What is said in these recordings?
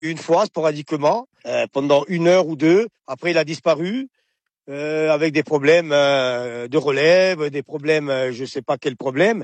Une fois, sporadiquement, pendant 1 heure ou 2. Après, il a disparu. Avec des problèmes de relève, des problèmes, je sais pas quel problème.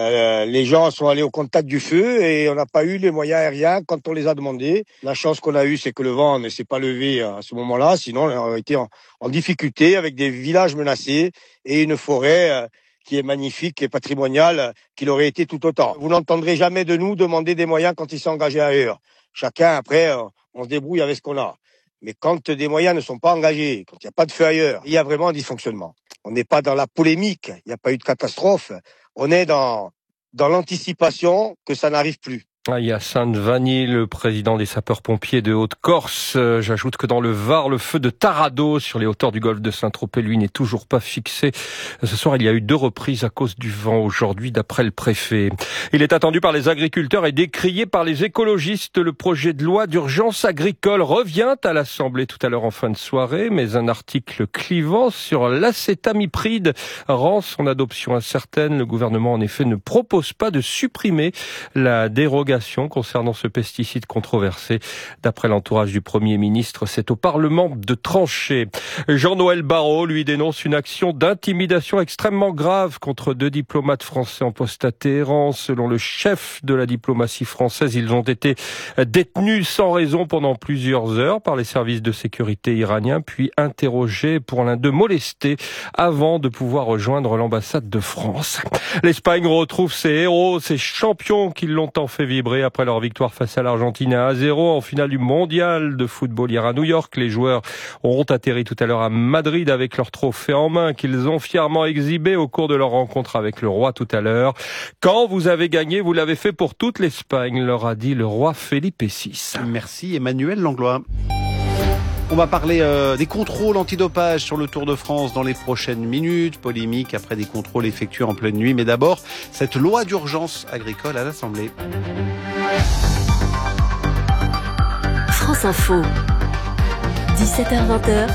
Les gens sont allés au contact du feu et on n'a pas eu les moyens aériens quand on les a demandés. La chance qu'on a eue, c'est que le vent ne s'est pas levé à ce moment-là, sinon on aurait été en difficulté avec des villages menacés et une forêt qui est magnifique et patrimoniale, qui l'aurait été tout autant. Vous n'entendrez jamais de nous demander des moyens quand ils sont engagés ailleurs. Chacun, après, on se débrouille avec ce qu'on a. Mais quand des moyens ne sont pas engagés, quand il n'y a pas de feu ailleurs, il y a vraiment un dysfonctionnement. On n'est pas dans la polémique, il n'y a pas eu de catastrophe. On est dans l'anticipation que ça n'arrive plus. Il y a Sainte-Vanille, le président des sapeurs-pompiers de Haute-Corse. J'ajoute que dans le Var, le feu de Tarado sur les hauteurs du golfe de Saint-Tropez, lui, n'est toujours pas fixé. Ce soir, il y a eu 2 reprises à cause du vent aujourd'hui, d'après le préfet. Il est attendu par les agriculteurs et décrié par les écologistes. Le projet de loi d'urgence agricole revient à l'Assemblée tout à l'heure en fin de soirée, mais un article clivant sur l'acétamipride rend son adoption incertaine. Le gouvernement, en effet, ne propose pas de supprimer la dérogation concernant ce pesticide controversé. D'après l'entourage du Premier ministre, c'est au Parlement de trancher. Jean-Noël Barrot, lui, dénonce une action d'intimidation extrêmement grave contre 2 diplomates français en poste à Téhéran. Selon le chef de la diplomatie française, ils ont été détenus sans raison pendant plusieurs heures par les services de sécurité iraniens, puis interrogés pour l'un d'eux molestés avant de pouvoir rejoindre l'ambassade de France. L'Espagne retrouve ses héros, ses champions qui l'ont tant fait vibrer après leur victoire face à l'Argentine à 1-0 en finale du mondial de football hier à New York. Les joueurs auront atterri tout à l'heure à Madrid avec leur trophée en main qu'ils ont fièrement exhibé au cours de leur rencontre avec le roi tout à l'heure. Quand vous avez gagné, vous l'avez fait pour toute l'Espagne, leur a dit le roi Felipe VI. Merci Emmanuel Langlois. On va parler des contrôles antidopage sur le Tour de France dans les prochaines minutes. Polémique après des contrôles effectués en pleine nuit. Mais d'abord, cette loi d'urgence agricole à l'Assemblée. France Info, 17h-20h,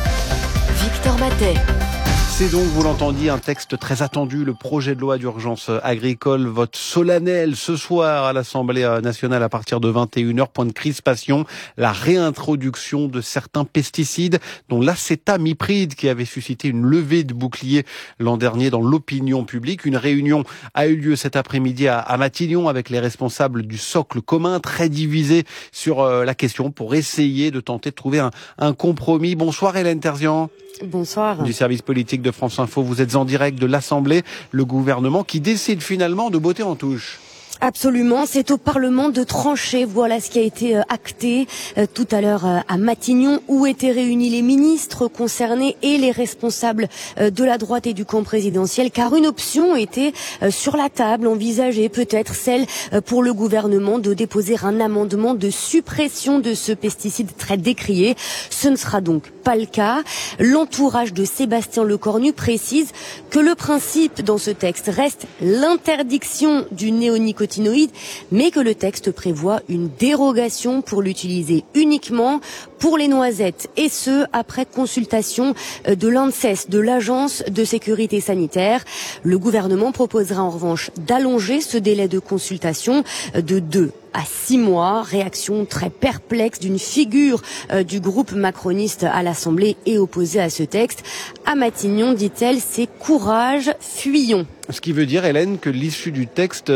Victor Matet. C'est donc, vous l'entendiez, un texte très attendu, le projet de loi d'urgence agricole, vote solennel ce soir à l'Assemblée nationale à partir de 21h. Point de crispation, la réintroduction de certains pesticides, dont l'acétamipride qui avait suscité une levée de bouclier l'an dernier dans l'opinion publique. Une réunion a eu lieu cet après-midi à Matignon avec les responsables du socle commun, très divisés sur la question pour essayer de tenter de trouver un compromis. Bonsoir Hélène Terzian. Bonsoir. Du service politique de France Info, vous êtes en direct de l'Assemblée, le gouvernement qui décide finalement de botter en touche. Absolument, c'est au Parlement de trancher. Voilà ce qui a été acté tout à l'heure à Matignon, où étaient réunis les ministres concernés et les responsables de la droite et du camp présidentiel, car une option était sur la table, envisagée peut-être celle pour le gouvernement de déposer un amendement de suppression de ce pesticide très décrié. Ce ne sera donc pas le cas. L'entourage de Sébastien Lecornu précise que le principe dans ce texte reste l'interdiction du néonicotinoïde, mais que le texte prévoit une dérogation pour l'utiliser uniquement pour les noisettes, et ce, après consultation de l'ANSES, de l'Agence de sécurité sanitaire. Le gouvernement proposera en revanche d'allonger ce délai de consultation de 2 à 6 mois. Réaction très perplexe d'une figure du groupe macroniste à l'Assemblée et opposée à ce texte. À Matignon, dit-elle, c'est courage, fuyons. Ce qui veut dire, Hélène, que l'issue du texte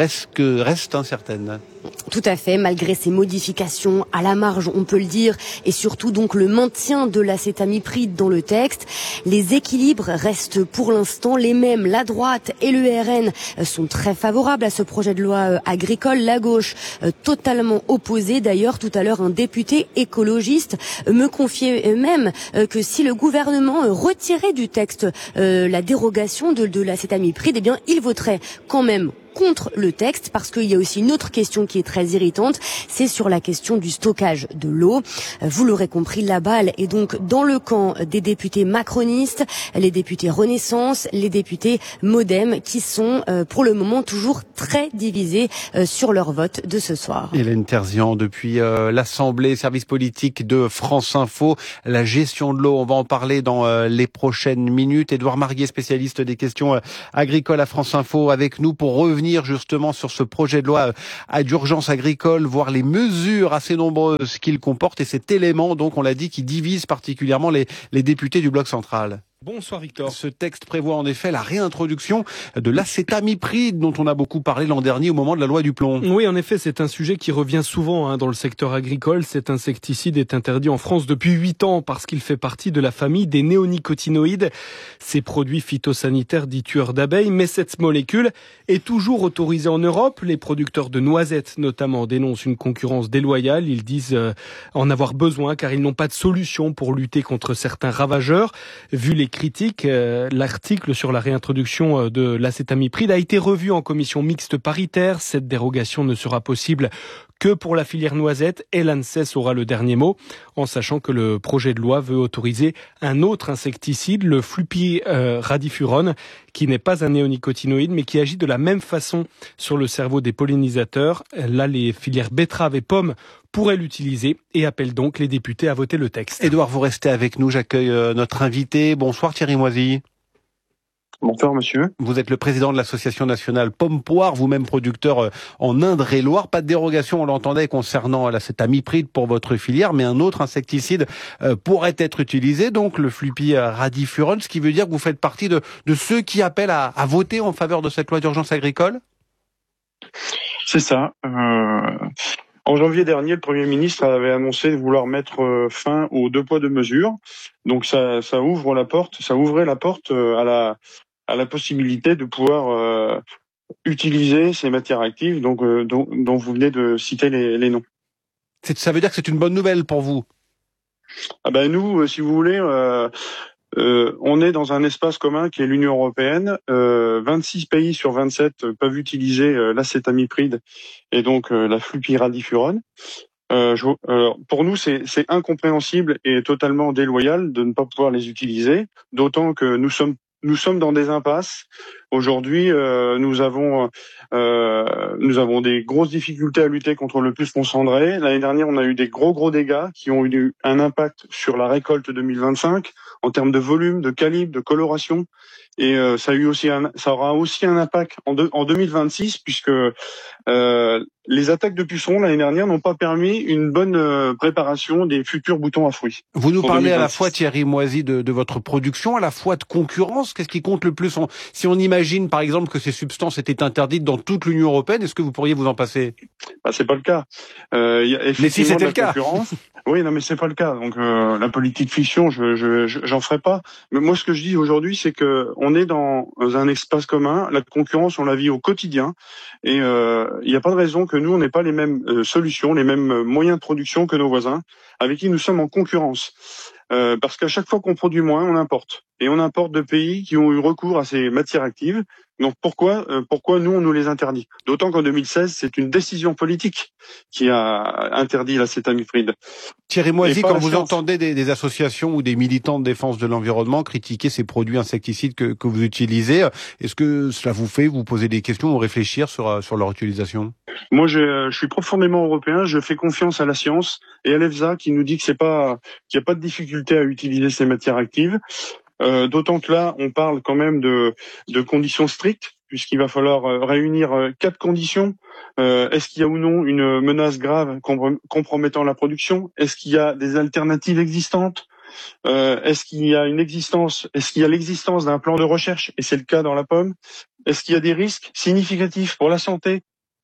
reste incertaine. Tout à fait, malgré ces modifications à la marge, on peut le dire, et surtout donc le maintien de l'acétamipride dans le texte, les équilibres restent pour l'instant les mêmes. La droite et le RN sont très favorables à ce projet de loi agricole, la gauche totalement opposée. D'ailleurs, tout à l'heure, un député écologiste me confiait même que si le gouvernement retirait du texte la dérogation de l'acétamipride, eh bien, il voterait quand même contre le texte, parce qu'il y a aussi une autre question qui est très irritante, c'est sur la question du stockage de l'eau. Vous l'aurez compris, la balle est donc dans le camp des députés macronistes, les députés Renaissance, les députés Modem, qui sont pour le moment toujours très divisés sur leur vote de ce soir. Hélène Terzian, depuis l'Assemblée, service politique de France Info, la gestion de l'eau, on va en parler dans les prochaines minutes. Édouard Marguet, spécialiste des questions agricoles à France Info, avec nous pour revenir revenir justement sur ce projet de loi d'urgence agricole, voir les mesures assez nombreuses qu'il comporte et cet élément, donc on l'a dit, qui divise particulièrement les députés du bloc central. Bonsoir Victor. Ce texte prévoit en effet la réintroduction de l'acétamipride dont on a beaucoup parlé l'an dernier au moment de la loi du plomb. Oui, en effet, c'est un sujet qui revient souvent dans le secteur agricole. Cet insecticide est interdit en France depuis 8 ans parce qu'il fait partie de la famille des néonicotinoïdes, ces produits phytosanitaires dits tueurs d'abeilles. Mais cette molécule est toujours autorisée en Europe. Les producteurs de noisettes notamment dénoncent une concurrence déloyale. Ils disent en avoir besoin car ils n'ont pas de solution pour lutter contre certains ravageurs. Vu les critiques, l'article sur la réintroduction de l'acétamipride a été revu en commission mixte paritaire. Cette dérogation ne sera possible que pour la filière noisette et l'ANSES aura le dernier mot, en sachant que le projet de loi veut autoriser un autre insecticide, le flupyradifurone, qui n'est pas un néonicotinoïde, mais qui agit de la même façon sur le cerveau des pollinisateurs. Là, les filières betteraves et pommes pourraient l'utiliser et appellent donc les députés à voter le texte. Édouard, vous restez avec nous, j'accueille notre invité. Bonsoir Thierry Moisy. Bonsoir monsieur. Vous êtes le président de l'association nationale Pomme-Poire, vous-même producteur en Indre-et-Loire. Pas de dérogation, on l'entendait, concernant l'acétamipride pour votre filière, mais un autre insecticide pourrait être utilisé, donc le flupyradifurone, ce qui veut dire que vous faites partie de ceux qui appellent à voter en faveur de cette loi d'urgence agricole ? C'est ça. En janvier dernier, le Premier ministre avait annoncé de vouloir mettre fin aux 2 poids 2 mesures. Donc ça ouvrait la porte à la possibilité de pouvoir utiliser ces matières actives dont vous venez de citer les noms. Ça veut dire que c'est une bonne nouvelle pour vous ? Ah ben nous, si vous voulez, on est dans un espace commun qui est l'Union européenne. 26 pays sur 27 peuvent utiliser l'acétamipride et donc la flupyradifurone. Pour nous, c'est incompréhensible et totalement déloyal de ne pas pouvoir les utiliser, d'autant que nous sommes dans des impasses. Aujourd'hui, nous avons des grosses difficultés à lutter contre le puceron cendré. L'année dernière, on a eu des gros dégâts qui ont eu un impact sur la récolte 2025 en termes de volume, de calibre, de coloration. Et ça aura aussi un impact en 2026 puisque les attaques de pucerons l'année dernière n'ont pas permis une bonne préparation des futurs boutons à fruits. Vous nous parlez 2026. À la fois, Thierry Moisy, de votre production, à la fois de concurrence. Qu'est-ce qui compte le plus ? Si on imagine, par exemple, que ces substances étaient interdites dans toute l'Union européenne, est-ce que vous pourriez vous en passer ? C'est pas le cas. Y a mais si c'était le cas. Oui, non, mais c'est pas le cas. Donc la politique fiction, j'en ferai pas. Mais moi, ce que je dis aujourd'hui, c'est que on est dans un espace commun. La concurrence, on la vit au quotidien, et il n'y a pas de raison que nous, on n'ait pas les mêmes solutions, les mêmes moyens de production que nos voisins, avec qui nous sommes en concurrence. Parce qu'à chaque fois qu'on produit moins, on importe. Et on importe de pays qui ont eu recours à ces matières actives. Donc pourquoi nous, on nous les interdit ? D'autant qu'en 2016, c'est une décision politique qui a interdit l'acétamipride. Thierry Moisy, quand vous entendez des associations ou des militants de défense de l'environnement critiquer ces produits insecticides que vous utilisez, est-ce que cela vous poser des questions ou réfléchir sur leur utilisation ? Moi, je suis profondément européen. Je fais confiance à la science et à l'EFSA qui nous dit qu'il n'y a pas de difficulté à utiliser ces matières actives. D'autant que là, on parle quand même de conditions strictes, puisqu'il va falloir réunir 4 conditions. Est-ce qu'il y a ou non une menace grave compromettant la production ? Est-ce qu'il y a des alternatives existantes ? Est-ce qu'il y a l'existence d'un plan de recherche ? Et c'est le cas dans la pomme. Est-ce qu'il y a des risques significatifs pour la santé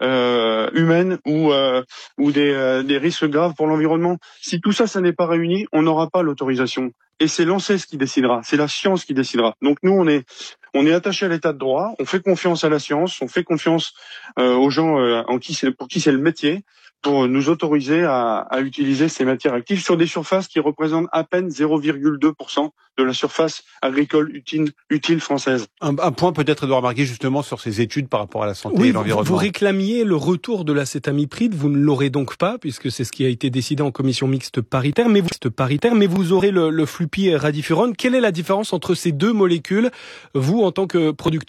humaine ou des risques graves pour l'environnement? Si tout ça n'est pas réuni, on n'aura pas l'autorisation. Et c'est l'ANSES qui décidera, c'est la science qui décidera. Donc nous, on est attaché à l'état de droit, on fait confiance à la science, on fait confiance aux gens pour qui c'est le métier, pour nous autoriser à utiliser ces matières actives sur des surfaces qui représentent à peine 0,2% de la surface agricole utile française. Un point peut-être de remarquer justement sur ces études par rapport à la santé et l'environnement. Vous réclamiez le retour de l'acétamipride, vous ne l'aurez donc pas, puisque c'est ce qui a été décidé en commission mixte paritaire, mais vous aurez le flupyradifurone. Quelle est la différence entre ces 2 molécules, vous en tant que producteur ?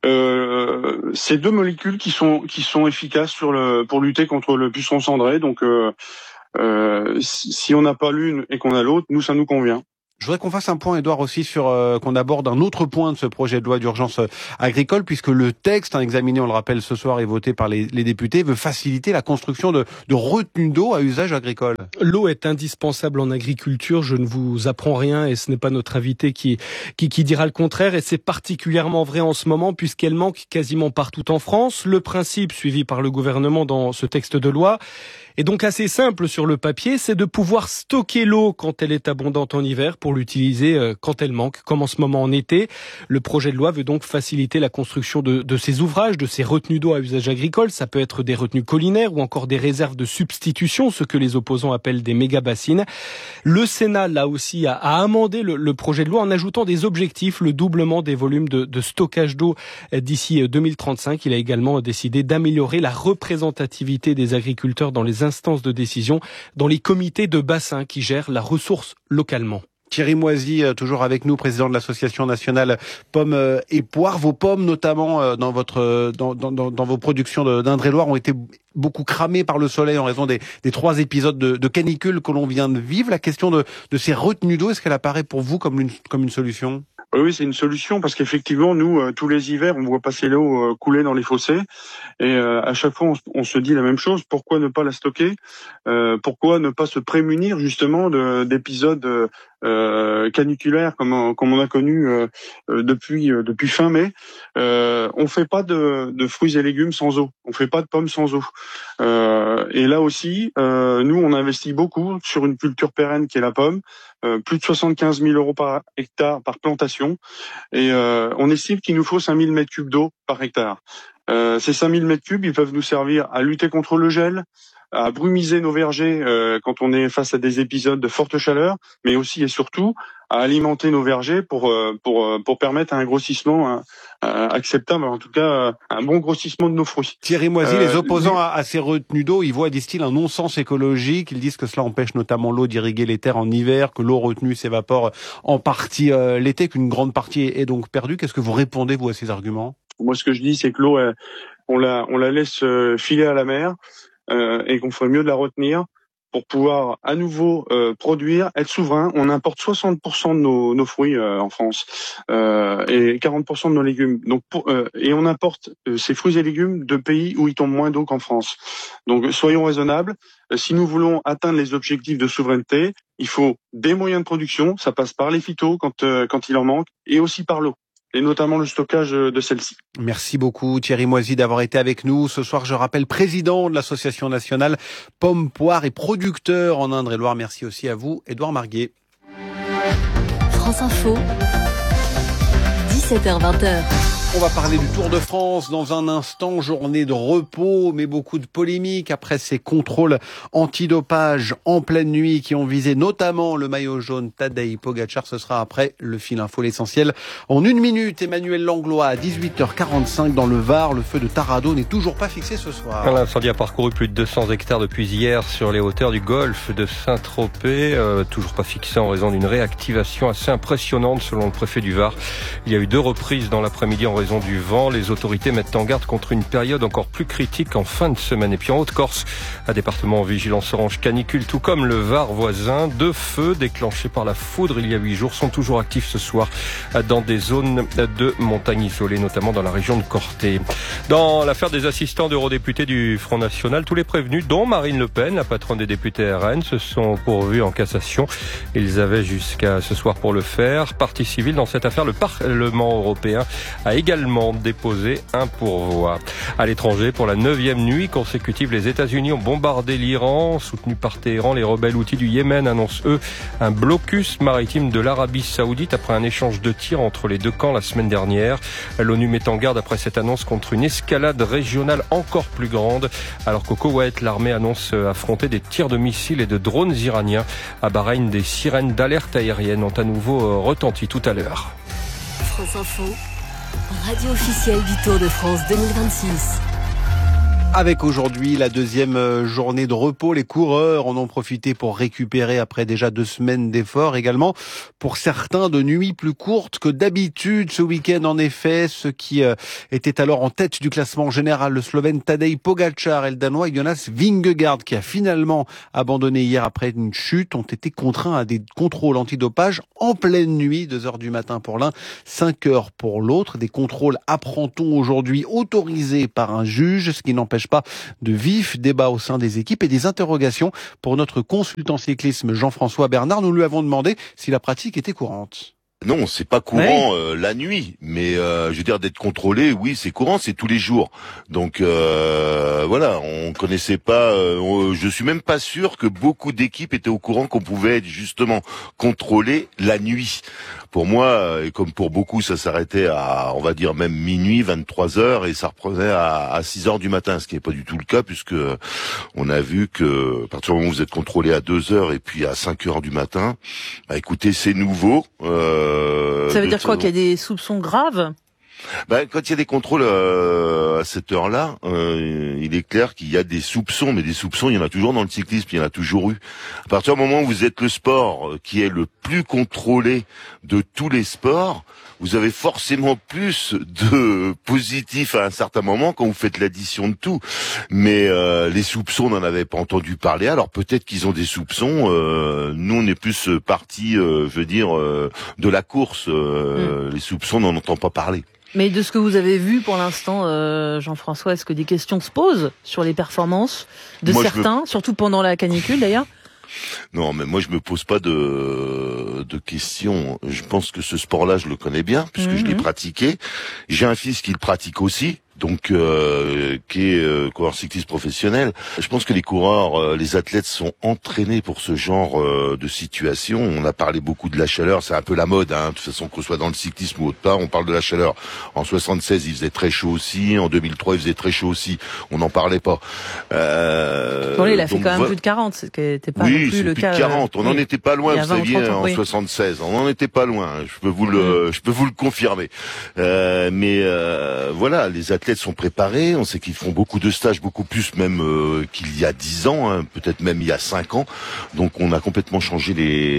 Ces 2 molécules qui sont efficaces pour lutter contre le puceron cendré. Donc si on n'a pas l'une et qu'on a l'autre, nous ça nous convient. Je voudrais qu'on fasse un point, Édouard, aussi sur qu'on aborde un autre point de ce projet de loi d'urgence agricole, puisque le texte examiné, on le rappelle, ce soir et voté par les députés, veut faciliter la construction de retenues d'eau à usage agricole. L'eau est indispensable en agriculture, je ne vous apprends rien et ce n'est pas notre invité qui dira le contraire, et c'est particulièrement vrai en ce moment puisqu'elle manque quasiment partout en France. Le principe suivi par le gouvernement dans ce texte de loi est donc assez simple sur le papier, c'est de pouvoir stocker l'eau quand elle est abondante en hiver pour l'utiliser quand elle manque, comme en ce moment en été. Le projet de loi veut donc faciliter la construction de ces ouvrages, de ces retenues d'eau à usage agricole. Ça peut être des retenues collinaires ou encore des réserves de substitution, ce que les opposants appellent des méga-bassines. Le Sénat, là aussi, a amendé le projet de loi en ajoutant des objectifs, le doublement des volumes de stockage d'eau d'ici 2035. Il a également décidé d'améliorer la représentativité des agriculteurs dans les instances de décision, dans les comités de bassin qui gèrent la ressource localement. Thierry Moisy, toujours avec nous, président de l'association nationale Pommes et Poires. Vos pommes, notamment dans vos productions d'Indre-et-Loire, ont été beaucoup cramées par le soleil en raison des 3 épisodes de canicule que l'on vient de vivre. La question de ces retenues d'eau, est-ce qu'elle apparaît pour vous comme une solution ? Oui, c'est une solution parce qu'effectivement, nous, tous les hivers, on voit passer l'eau couler dans les fossés et à chaque fois, on se dit la même chose. Pourquoi ne pas la stocker ? Pourquoi ne pas se prémunir justement d'épisodes caniculaires comme on a connu depuis fin mai. On fait pas de fruits et légumes sans eau. On fait pas de pommes sans eau. Et là aussi, nous, on investit beaucoup sur une culture pérenne qui est la pomme. Plus de 75 000 € par hectare par plantation. Et on estime qu'il nous faut 5 000 mètres cubes d'eau par hectare. Ces 5 000 mètres cubes, ils peuvent nous servir à lutter contre le gel, à brumiser nos vergers quand on est face à des épisodes de forte chaleur, mais aussi et surtout à alimenter nos vergers pour permettre un grossissement acceptable, en tout cas un bon grossissement de nos fruits. Thierry Moisy, les opposants à ces retenues d'eau, ils voient, disent-ils, un non-sens écologique. Ils disent que cela empêche notamment l'eau d'irriguer les terres en hiver, que l'eau retenue s'évapore en partie l'été, qu'une grande partie est donc perdue. Qu'est-ce que vous répondez, vous, à ces arguments ? Moi, ce que je dis, c'est que l'eau, on la laisse filer à la mer et qu'on ferait mieux de la retenir pour pouvoir à nouveau produire, être souverain. On importe 60% de nos fruits en France et 40% de nos légumes. Donc et on importe ces fruits et légumes de pays où il tombe moins d'eau qu'en France. Donc soyons raisonnables. Si nous voulons atteindre les objectifs de souveraineté, il faut des moyens de production. Ça passe par les phytos quand il en manque et aussi par l'eau, et notamment le stockage de celle-ci. Merci beaucoup Thierry Moisy d'avoir été avec nous. Ce soir, je rappelle, président de l'association nationale Pommes, Poires et producteurs en Indre-et-Loire. Merci aussi à vous, Édouard Marguet. France Info, 17h-20h. On va parler du Tour de France dans un instant, journée de repos, mais beaucoup de polémiques après ces contrôles antidopage en pleine nuit qui ont visé notamment le maillot jaune Tadej Pogacar. Ce sera après le fil info, l'essentiel. En 1 minute, Emmanuel Langlois à 18h45 dans le Var. Le feu de Taradot n'est toujours pas fixé ce soir. L'incendie a parcouru plus de 200 hectares depuis hier sur les hauteurs du golfe de Saint-Tropez. Toujours pas fixé en raison d'une réactivation assez impressionnante selon le préfet du Var. Il y a eu 2 reprises dans l'après-midi en raison du vent. Les autorités mettent en garde contre une période encore plus critique en fin de semaine. Et puis en Haute-Corse, un département en vigilance orange canicule, tout comme le Var voisin. 2 feux déclenchés par la foudre il y a 8 jours sont toujours actifs ce soir dans des zones de montagne isolées, notamment dans la région de Corté. Dans l'affaire des assistants d'eurodéputés du Front National, tous les prévenus, dont Marine Le Pen, la patronne des députés RN, se sont pourvus en cassation. Ils avaient jusqu'à ce soir pour le faire. Partie civile dans cette affaire, le Parlement européen a également déposé un pourvoi. À l'étranger, pour la 9e nuit consécutive, les États-Unis ont bombardé l'Iran. Soutenu par Téhéran, les rebelles houthis du Yémen annoncent, eux, un blocus maritime de l'Arabie Saoudite après un échange de tirs entre les 2 camps la semaine dernière. L'ONU met en garde après cette annonce contre une escalade régionale encore plus grande. Alors qu'au Koweït, l'armée annonce affronter des tirs de missiles et de drones iraniens. À Bahreïn, des sirènes d'alerte aérienne ont à nouveau retenti tout à l'heure. France Info, radio officielle du Tour de France 2026. Avec aujourd'hui la deuxième journée de repos, les coureurs en ont profité pour récupérer après déjà 2 semaines d'efforts. Également, pour certains, de nuits plus courtes que d'habitude ce week-end. En effet, ceux qui étaient alors en tête du classement général, le Slovène Tadej Pogačar et le Danois Jonas Vingegaard, qui a finalement abandonné hier après une chute, ont été contraints à des contrôles antidopage en pleine nuit, 2h du matin pour l'un, 5h pour l'autre. Des contrôles, apprend-on aujourd'hui, autorisés par un juge, ce qui n'empêche pas de vifs débats au sein des équipes et des interrogations pour notre consultant cyclisme Jean-François Bernard. Nous lui avons demandé si la pratique était courante. Non, c'est pas courant la nuit, mais je veux dire d'être contrôlé, oui, c'est courant, c'est tous les jours. Donc voilà, on connaissait pas. Je suis même pas sûr que beaucoup d'équipes étaient au courant qu'on pouvait être justement contrôlé la nuit. Pour moi, et comme pour beaucoup, ça s'arrêtait à, on va dire même minuit, 23h, et ça reprenait à 6h du matin, ce qui n'est pas du tout le cas, puisque on a vu que à partir du moment où vous êtes contrôlé à 2h et puis à 5h du matin, bah écoutez, c'est nouveau. Ça veut dire quoi, qu'il y a des soupçons graves ? Quand il y a des contrôles à cette heure-là, il est clair qu'il y a des soupçons, mais des soupçons, il y en a toujours dans le cyclisme, il y en a toujours eu. À partir du moment où vous êtes le sport qui est le plus contrôlé de tous les sports, vous avez forcément plus de positifs à un certain moment quand vous faites l'addition de tout. Mais les soupçons, on n'en avait pas entendu parler. Alors peut-être qu'ils ont des soupçons. Nous, on est plus partie, de la course. Les soupçons, on n'en entend pas parler. Mais de ce que vous avez vu pour l'instant, Jean-François, est-ce que des questions se posent sur les performances de certains, surtout pendant la canicule d'ailleurs ? Non, mais moi je me pose pas de questions. Je pense que ce sport-là, je le connais bien puisque je l'ai pratiqué. J'ai un fils qui le pratique aussi. Donc qui est coureur cycliste professionnel. Je pense que les coureurs, les athlètes sont entraînés pour ce genre de situation. On a parlé beaucoup de la chaleur, c'est un peu la mode, hein, de toute façon, qu'on soit dans le cyclisme ou autre part, on parle de la chaleur. En 76, il faisait très chaud aussi, en 2003, il faisait très chaud aussi. On n'en parlait pas. Bon, il a fait quand même plus de 40, ce qui n'était pas non plus le cas. Oui, plus de 40. On n'en était pas loin, vous saviez, en 76. On n'en était pas loin. Je peux vous le confirmer. Mais voilà, les athlètes sont préparés, on sait qu'ils font beaucoup de stages, beaucoup plus même qu'il y a 10 ans, hein, peut-être même il y a 5 ans. Donc on a complètement changé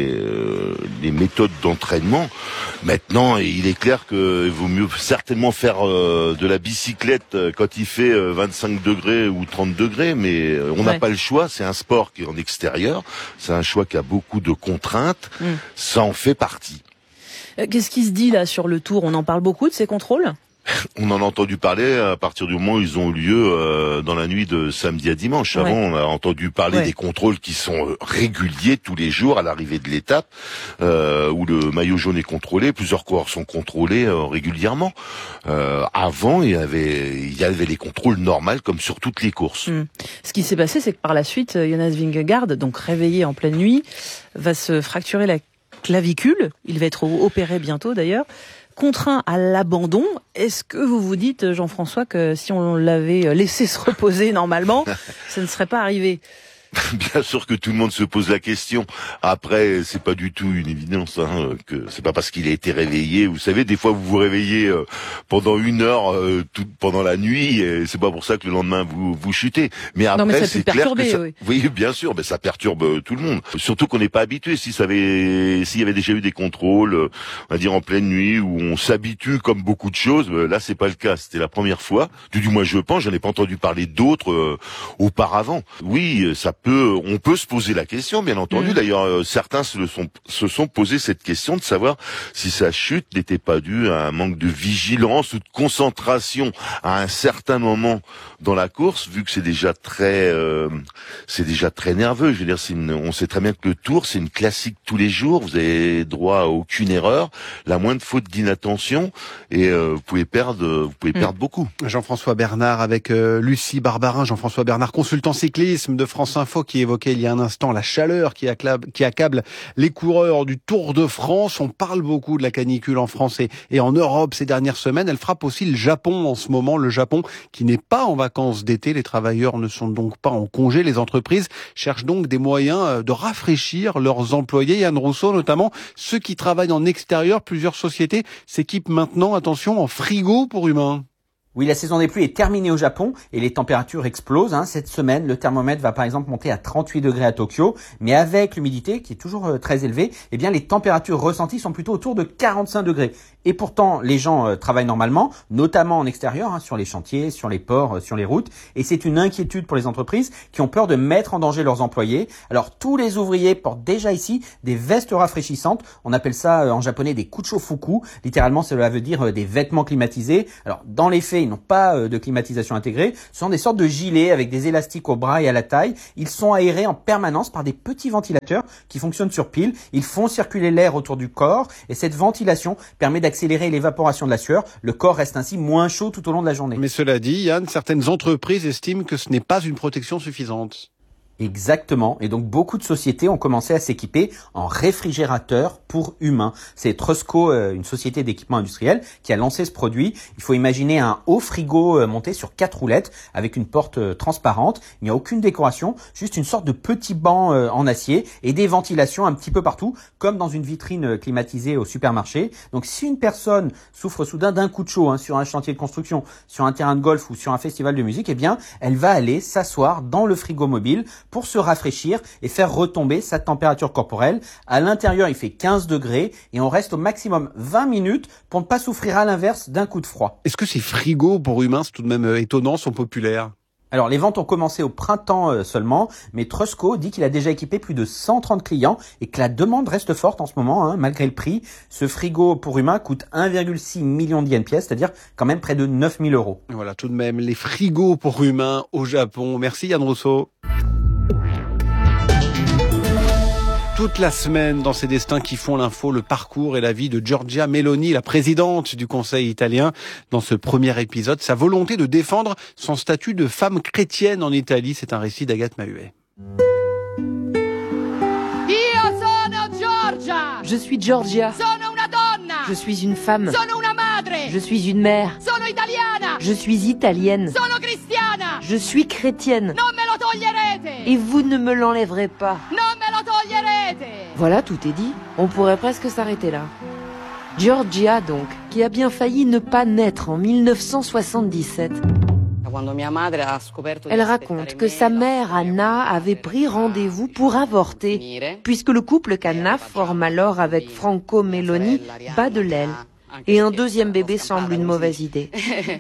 les méthodes d'entraînement. Maintenant, il est clair qu'il vaut mieux certainement faire de la bicyclette quand il fait 25 degrés ou 30 degrés, mais on n'a pas le choix, c'est un sport qui est en extérieur, c'est un choix qui a beaucoup de contraintes, ça en fait partie. Qu'est-ce qui se dit là sur le Tour ? On en parle beaucoup de ces contrôles ? On en a entendu parler à partir du moment où ils ont eu lieu dans la nuit de samedi à dimanche. Avant, on a entendu parler des contrôles qui sont réguliers tous les jours à l'arrivée de l'étape, où le maillot jaune est contrôlé. Plusieurs coureurs sont contrôlés régulièrement. Avant, il y avait les contrôles normaux comme sur toutes les courses. Ce qui s'est passé, c'est que par la suite, Jonas Vingegaard, donc réveillé en pleine nuit, va se fracturer la clavicule. Il va être opéré bientôt d'ailleurs. Contraint à l'abandon. Est-ce que vous vous dites, Jean-François, que si on l'avait laissé se reposer normalement, ça ne serait pas arrivé ? Bien sûr que tout le monde se pose la question. Après, c'est pas du tout une évidence, hein, que c'est pas parce qu'il a été réveillé. Vous savez, des fois vous vous réveillez pendant 1 heure pendant la nuit, et c'est pas pour ça que le lendemain vous chutez. Mais après, mais ça c'est peut clair que ça... oui. Oui, bien sûr, mais ça perturbe tout le monde. Surtout qu'on n'est pas habitué. S'il y avait déjà eu des contrôles, on va dire en pleine nuit, où on s'habitue comme beaucoup de choses, là c'est pas le cas. C'était la première fois. Du moins, je pense, j'en ai pas entendu parler d'autres auparavant. Oui, on peut se poser la question, bien entendu. D'ailleurs, certains se sont posé cette question de savoir si sa chute n'était pas due à un manque de vigilance ou de concentration à un certain moment dans la course, vu que c'est déjà très nerveux. Je veux dire, on sait très bien que le Tour, c'est une classique tous les jours. Vous avez droit à aucune erreur, la moindre faute d'inattention, et vous pouvez perdre beaucoup. Jean-François Bernard avec Lucie Barbarin. Jean-François Bernard, consultant cyclisme de France Info, qui évoquait il y a un instant la chaleur qui accable les coureurs du Tour de France. On parle beaucoup de la canicule en France et en Europe ces dernières semaines. Elle frappe aussi le Japon en ce moment. Le Japon qui n'est pas en vacances d'été. Les travailleurs ne sont donc pas en congé. Les entreprises cherchent donc des moyens de rafraîchir leurs employés. Yann Rousseau, notamment ceux qui travaillent en extérieur. Plusieurs sociétés s'équipent maintenant, attention, en frigo pour humains. Oui, la saison des pluies est terminée au Japon et les températures explosent. Cette semaine, le thermomètre va par exemple monter à 38 degrés à Tokyo, mais avec l'humidité qui est toujours très élevée, eh bien les températures ressenties sont plutôt autour de 45 degrés. Et pourtant, les gens travaillent normalement, notamment en extérieur, sur les chantiers, sur les ports, sur les routes. Et c'est une inquiétude pour les entreprises qui ont peur de mettre en danger leurs employés. Alors tous les ouvriers portent déjà ici des vestes rafraîchissantes. On appelle ça en japonais des kuchofuku. Littéralement, cela veut dire des vêtements climatisés. Alors dans les faits, ils n'ont pas de climatisation intégrée. Ce sont des sortes de gilets avec des élastiques au bras et à la taille. Ils sont aérés en permanence par des petits ventilateurs qui fonctionnent sur pile. Ils font circuler l'air autour du corps et cette ventilation permet d'accélérer l'évaporation de la sueur. Le corps reste ainsi moins chaud tout au long de la journée. Mais cela dit, Yann, certaines entreprises estiment que ce n'est pas une protection suffisante. Exactement. Et donc, beaucoup de sociétés ont commencé à s'équiper en réfrigérateurs pour humains. C'est Trusco, une société d'équipement industriel, qui a lancé ce produit. Il faut imaginer un haut frigo monté sur 4 roulettes avec une porte transparente. Il n'y a aucune décoration, juste une sorte de petit banc en acier et des ventilations un petit peu partout, comme dans une vitrine climatisée au supermarché. Donc, si une personne souffre soudain d'un coup de chaud sur un chantier de construction, sur un terrain de golf ou sur un festival de musique, eh bien, elle va aller s'asseoir dans le frigo mobile pour se rafraîchir et faire retomber sa température corporelle. À l'intérieur, il fait 15 degrés et on reste au maximum 20 minutes pour ne pas souffrir à l'inverse d'un coup de froid. Est-ce que ces frigos pour humains, c'est tout de même étonnant, sont populaires ? Alors, les ventes ont commencé au printemps seulement, mais Trusco dit qu'il a déjà équipé plus de 130 clients et que la demande reste forte en ce moment, malgré le prix. Ce frigo pour humains coûte 1,6 million de yens pièce, c'est-à-dire quand même près de 9 000 €. Voilà, tout de même, les frigos pour humains au Japon. Merci Yann Rousseau. Toute la semaine, dans ces destins qui font l'info, le parcours et la vie de Giorgia Meloni, la présidente du Conseil italien. Dans ce premier épisode, sa volonté de défendre son statut de femme chrétienne en Italie. C'est un récit d'Agathe Mahuet. Je suis Giorgia. Je suis une femme. Je suis une mère. Je suis italienne. Je suis chrétienne. Et vous ne me l'enlèverez pas. Voilà, tout est dit. On pourrait presque s'arrêter là. Giorgia, donc, qui a bien failli ne pas naître en 1977. Elle raconte que sa mère, Anna, avait pris rendez-vous pour avorter, puisque le couple qu'Anna forme alors avec Franco Meloni bat de l'aile. Et un deuxième bébé semble une mauvaise idée.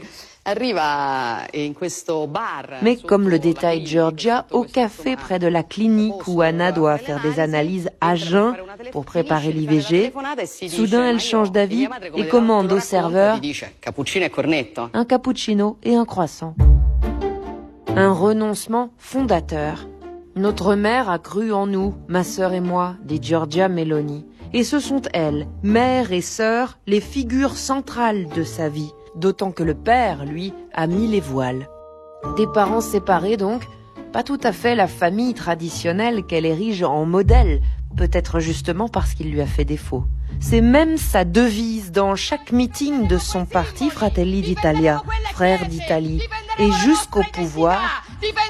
Mais comme le détaille Giorgia, au café près de la clinique où Anna doit faire des analyses à jeun pour préparer l'IVG, soudain elle change d'avis et commande au serveur un cappuccino et un croissant. Un renoncement fondateur. Notre mère a cru en nous, ma sœur et moi, dit Giorgia Meloni. Et ce sont elles, mère et sœur, les figures centrales de sa vie. D'autant que le père, lui, a mis les voiles. Des parents séparés donc, pas tout à fait la famille traditionnelle qu'elle érige en modèle, peut-être justement parce qu'il lui a fait défaut. C'est même sa devise dans chaque meeting de son parti Fratelli d'Italia, Frères d'Italie, et jusqu'au pouvoir,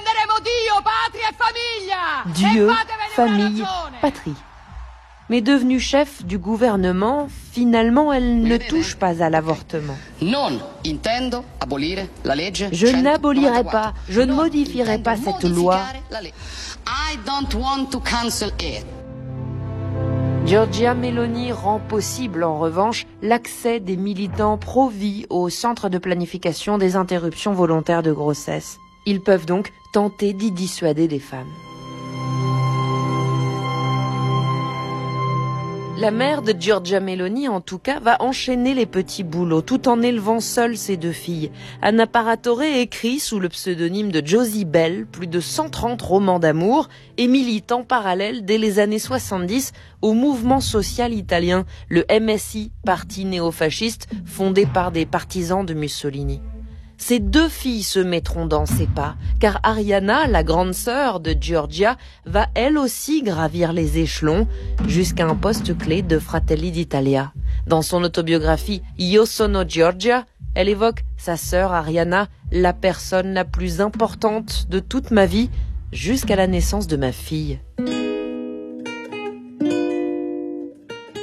Dieu, famille, patrie. Mais devenue chef du gouvernement, finalement, elle ne touche pas à l'avortement. Je n'abolirai pas, je ne modifierai pas cette loi. Giorgia Meloni rend possible, en revanche, l'accès des militants pro-vie au centre de planification des interruptions volontaires de grossesse. Ils peuvent donc tenter d'y dissuader des femmes. La mère de Giorgia Meloni, en tout cas, va enchaîner les petits boulots tout en élevant seule ses 2 filles. Anna Paratore écrit sous le pseudonyme de Josie Bell plus de 130 romans d'amour et milite en parallèle dès les années 70 au mouvement social italien, le MSI, parti néofasciste fondé par des partisans de Mussolini. Ces 2 filles se mettront dans ses pas, car Arianna, la grande sœur de Giorgia, va elle aussi gravir les échelons jusqu'à un poste clé de Fratelli d'Italia. Dans son autobiographie Io sono Giorgia, elle évoque sa sœur Arianna, la personne la plus importante de toute ma vie, jusqu'à la naissance de ma fille.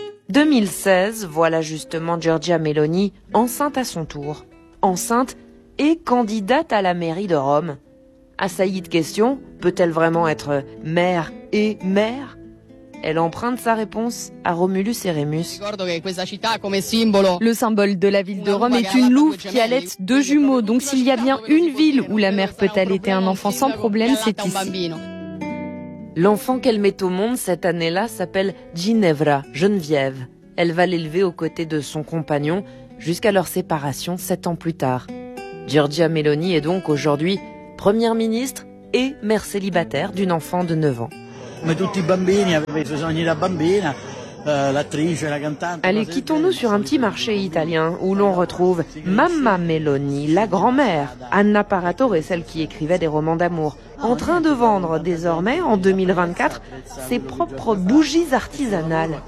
2016, voilà justement Giorgia Meloni, enceinte à son tour. Enceinte et candidate à la mairie de Rome. Assaillie de questions, peut-elle vraiment être mère et mère ? Elle emprunte sa réponse à Romulus et Rémus. Le symbole de la ville de Rome est une louve qui allaite 2 jumeaux. Donc s'il y a bien une ville où la mère peut allaiter un enfant sans problème, c'est ici. L'enfant qu'elle met au monde cette année-là s'appelle Ginevra, Geneviève. Elle va l'élever aux côtés de son compagnon jusqu'à leur séparation 7 ans plus tard. Giorgia Meloni est donc aujourd'hui première ministre et mère célibataire d'une enfant de 9 ans. Allez, quittons-nous sur un petit marché italien où l'on retrouve Mamma Meloni, la grand-mère, Anna Paratore, celle qui écrivait des romans d'amour, en train de vendre désormais, en 2024, ses propres bougies artisanales.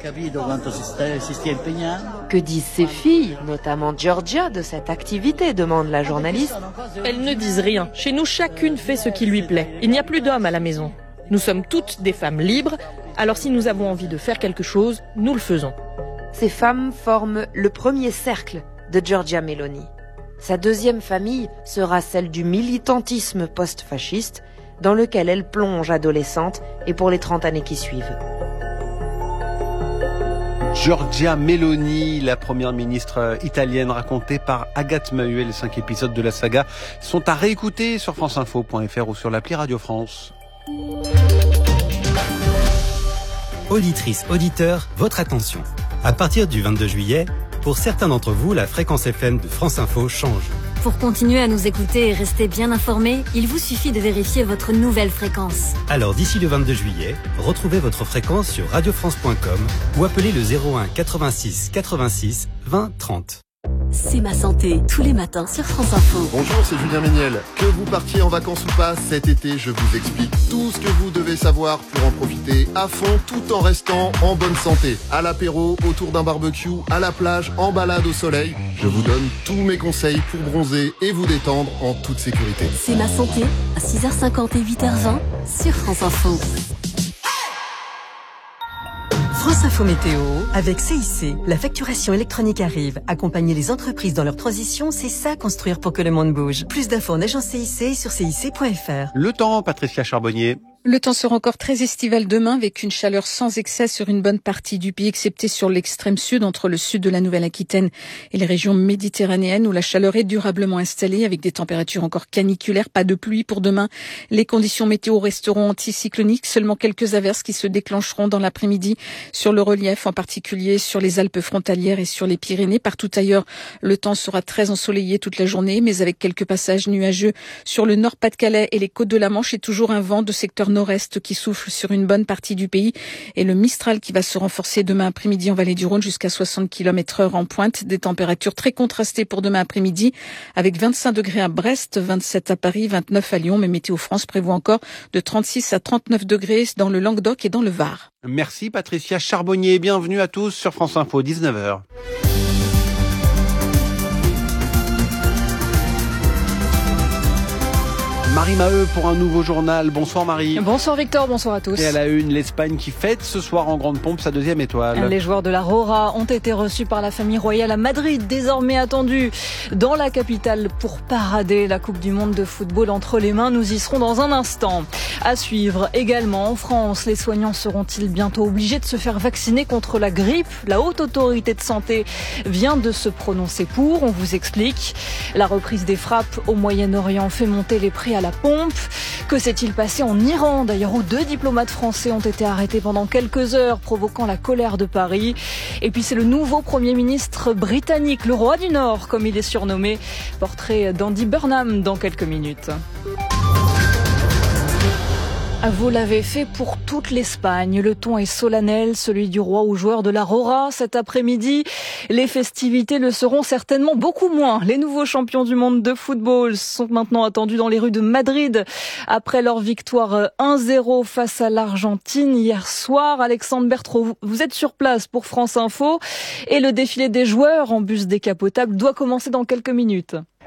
Que disent ses filles, notamment Giorgia, de cette activité, demande la journaliste. Elles ne disent rien. Chez nous, chacune fait ce qui lui plaît. Il n'y a plus d'hommes à la maison. Nous sommes toutes des femmes libres, alors si nous avons envie de faire quelque chose, nous le faisons. Ces femmes forment le premier cercle de Giorgia Meloni. Sa deuxième famille sera celle du militantisme post-fasciste, dans lequel elle plonge adolescente et pour les 30 années qui suivent. Giorgia Meloni, la première ministre italienne, racontée par Agathe Mahut. Les 5 épisodes de la saga sont à réécouter sur franceinfo.fr ou sur l'appli Radio France. Auditrices, auditeurs, votre attention. À partir du 22 juillet, pour certains d'entre vous, la fréquence FM de France Info change. Pour continuer à nous écouter et rester bien informés, il vous suffit de vérifier votre nouvelle fréquence. Alors d'ici le 22 juillet, retrouvez votre fréquence sur radiofrance.com ou appelez le 01 86 86 20 30. C'est ma santé, tous les matins sur France Info. Bonjour, c'est Julien Méniel. Que vous partiez en vacances ou pas, cet été, je vous explique tout ce que vous devez savoir pour en profiter à fond tout en restant en bonne santé. À l'apéro, autour d'un barbecue, à la plage, en balade au soleil. Je vous donne tous mes conseils pour bronzer et vous détendre en toute sécurité. C'est ma santé, à 6h50 et 8h20 sur France Info. France Info Météo, avec CIC, la facturation électronique arrive. Accompagner les entreprises dans leur transition, c'est ça construire pour que le monde bouge. Plus d'infos en agence CIC et sur cic.fr. Le temps, Patricia Charbonnier. Le temps sera encore très estival demain avec une chaleur sans excès sur une bonne partie du pays, excepté sur l'extrême sud, entre le sud de la Nouvelle-Aquitaine et les régions méditerranéennes où la chaleur est durablement installée avec des températures encore caniculaires. Pas de pluie pour demain. Les conditions météo resteront anticycloniques. Seulement quelques averses qui se déclencheront dans l'après-midi sur le relief, en particulier sur les Alpes frontalières et sur les Pyrénées. Partout ailleurs, le temps sera très ensoleillé toute la journée, mais avec quelques passages nuageux sur le Nord-Pas-de-Calais et les côtes de la Manche et toujours un vent de secteur nord-est qui souffle sur une bonne partie du pays et le Mistral qui va se renforcer demain après-midi en vallée du Rhône jusqu'à 60 km/h en pointe. Des températures très contrastées pour demain après-midi avec 25 degrés à Brest, 27 à Paris, 29 à Lyon. Mais Météo France prévoit encore de 36 à 39 degrés dans le Languedoc et dans le Var. Merci Patricia Charbonnier. Bienvenue à tous sur France Info, 19h. Marie Maheu pour un nouveau journal. Bonsoir Marie. Bonsoir Victor, bonsoir à tous. Et à la une, l'Espagne qui fête ce soir en grande pompe sa 2e étoile. Les joueurs de la Rora ont été reçus par la famille royale à Madrid, désormais attendus dans la capitale pour parader la Coupe du Monde de football entre les mains. Nous y serons dans un instant. À suivre également en France, les soignants seront-ils bientôt obligés de se faire vacciner contre la grippe ? La Haute Autorité de Santé vient de se prononcer pour, on vous explique. La reprise des frappes au Moyen-Orient fait monter les prix à la pompe. Que s'est-il passé en Iran d'ailleurs, où 2 diplomates français ont été arrêtés pendant quelques heures, provoquant la colère de Paris. Et puis c'est le nouveau Premier ministre britannique, le roi du Nord, comme il est surnommé. Portrait d'Andy Burnham dans quelques minutes. Vous l'avez fait pour toute l'Espagne. Le ton est solennel, celui du roi aux joueurs de la Rora. Cet après-midi, les festivités le seront certainement beaucoup moins. Les nouveaux champions du monde de football sont maintenant attendus dans les rues de Madrid après leur victoire 1-0 face à l'Argentine hier soir. Alexandre Bertrand, vous êtes sur place pour France Info et le défilé des joueurs en bus décapotable doit commencer dans quelques minutes.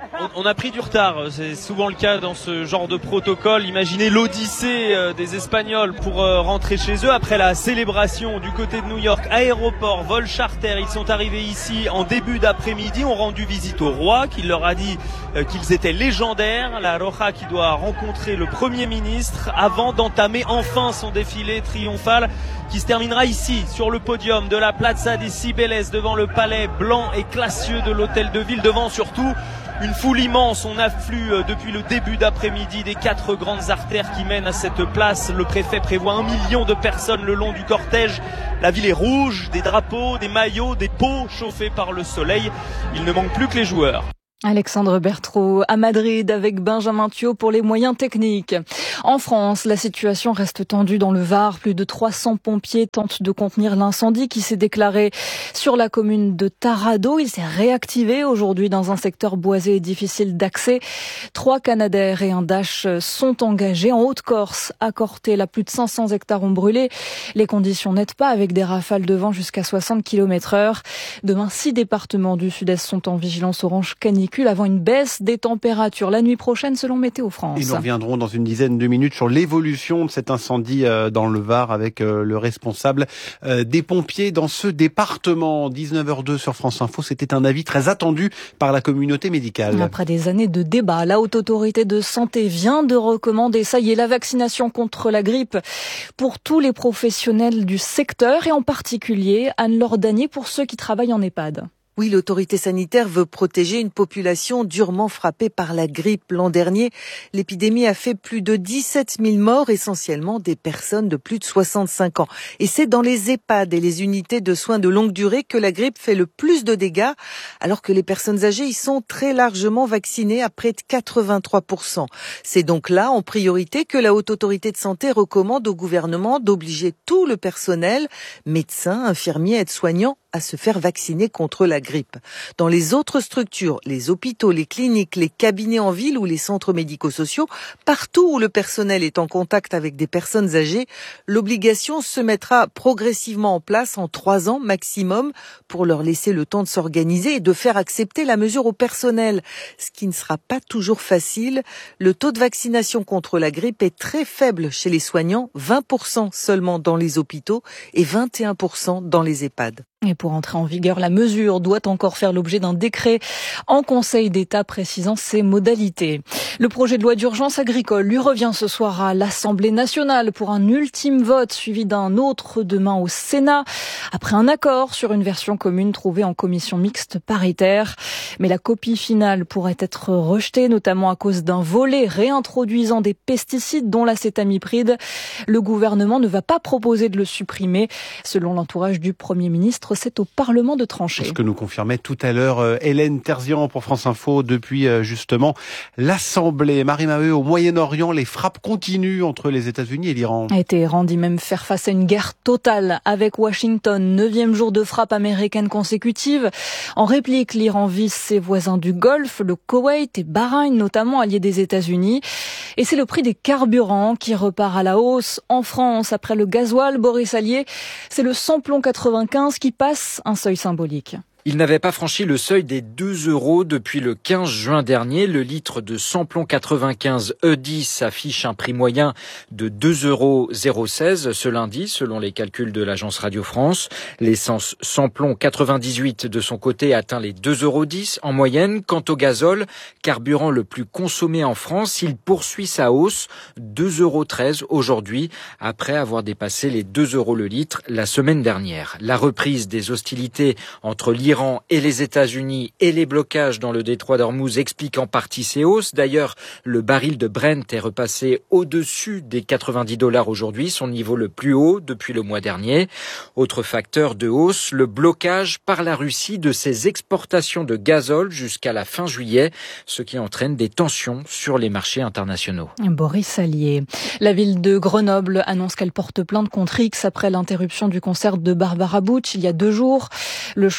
On a pris du retard, c'est souvent le cas dans ce genre de protocole. Imaginez l'odyssée des Espagnols pour rentrer chez eux après la célébration du côté de New York. Aéroport, vol charter, ils sont arrivés ici en début d'après-midi, ont rendu visite au roi qui leur a dit qu'ils étaient légendaires. La Roja qui doit rencontrer le Premier ministre avant d'entamer enfin son défilé triomphal qui se terminera ici sur le podium de la Plaza de Cibeles devant le palais blanc et classieux de l'hôtel de ville, devant surtout une foule immense. On afflue depuis le début d'après-midi des 4 grandes artères qui mènent à cette place. Le préfet prévoit 1 million de personnes le long du cortège. La ville est rouge, des drapeaux, des maillots, des pots chauffés par le soleil. Il ne manque plus que les joueurs. Alexandre Bertraud à Madrid avec Benjamin Thiaud pour les moyens techniques. En France, la situation reste tendue dans le Var. Plus de 300 pompiers tentent de contenir l'incendie qui s'est déclaré sur la commune de Taradot. Il s'est réactivé aujourd'hui dans un secteur boisé et difficile d'accès. 3 Canadair et un Dash sont engagés. En Haute-Corse, à Corté, plus de 500 hectares ont brûlé. Les conditions n'aident pas avec des rafales de vent jusqu'à 60 km/h. Demain, 6 départements du sud-est sont en vigilance orange canicule avant une baisse des températures la nuit prochaine selon Météo France. Et nous reviendrons dans une dizaine de minutes sur l'évolution de cet incendie dans le Var avec le responsable des pompiers dans ce département. 19h02 sur France Info, c'était un avis très attendu par la communauté médicale. Après des années de débats, la Haute Autorité de Santé vient de recommander, ça y est, la vaccination contre la grippe pour tous les professionnels du secteur et en particulier, Anne-Laure Danier, pour ceux qui travaillent en EHPAD. Oui, l'autorité sanitaire veut protéger une population durement frappée par la grippe. L'an dernier, l'épidémie a fait plus de 17 000 morts, essentiellement des personnes de plus de 65 ans. Et c'est dans les EHPAD et les unités de soins de longue durée que la grippe fait le plus de dégâts, alors que les personnes âgées y sont très largement vaccinées à près de 83%. C'est donc là, en priorité, que la Haute Autorité de Santé recommande au gouvernement d'obliger tout le personnel, médecins, infirmiers, aides-soignants, à se faire vacciner contre la grippe. Dans les autres structures, les hôpitaux, les cliniques, les cabinets en ville ou les centres médico-sociaux, partout où le personnel est en contact avec des personnes âgées, l'obligation se mettra progressivement en place en 3 ans maximum pour leur laisser le temps de s'organiser et de faire accepter la mesure au personnel, ce qui ne sera pas toujours facile. Le taux de vaccination contre la grippe est très faible chez les soignants, 20% seulement dans les hôpitaux et 21% dans les EHPAD. Et pour entrer en vigueur, la mesure doit encore faire l'objet d'un décret en Conseil d'État précisant ses modalités. Le projet de loi d'urgence agricole lui revient ce soir à l'Assemblée nationale pour un ultime vote suivi d'un autre demain au Sénat, après un accord sur une version commune trouvée en commission mixte paritaire. Mais la copie finale pourrait être rejetée, notamment à cause d'un volet réintroduisant des pesticides dont l'acétamipride. Le gouvernement ne va pas proposer de le supprimer. Selon l'entourage du Premier ministre, c'est au Parlement de trancher. Ce que nous confirmait tout à l'heure Hélène Terzian pour France Info depuis justement l'Assemblée. Marie Maheu, au Moyen-Orient, les frappes continuent entre les États-Unis et l'Iran. Téhéran dit même faire face à une guerre totale avec Washington. 9e jour de frappe américaine consécutive. En réplique, l'Iran vise ses voisins du Golfe, le Koweït et Bahreïn, notamment alliés des États-Unis. Et c'est le prix des carburants qui repart à la hausse. En France, après le gasoil, Boris Allier, c'est le samplon 95 qui passe un seuil symbolique. Il n'avait pas franchi le seuil des 2 € depuis le 15 juin dernier. Le litre de samplon 95 E10 affiche un prix moyen de 2,016 € ce lundi, selon les calculs de l'agence Radio France. L'essence samplon 98 de son côté atteint les 2,10 € en moyenne. Quant au gazole, carburant le plus consommé en France, il poursuit sa hausse, 2,13 € aujourd'hui, après avoir dépassé les 2 € le litre la semaine dernière. La reprise des hostilités entre l'Iran et les États-Unis et les blocages dans le détroit d'Ormuz expliquent en partie ces hausses. D'ailleurs, le baril de Brent est repassé au-dessus des 90 $ aujourd'hui, son niveau le plus haut depuis le mois dernier. Autre facteur de hausse, le blocage par la Russie de ses exportations de gazole jusqu'à la fin juillet, ce qui entraîne des tensions sur les marchés internationaux. Boris Allier. La ville de Grenoble annonce qu'elle porte plainte contre X après l'interruption du concert de Barbara Butch il y a 2 jours. Le show de la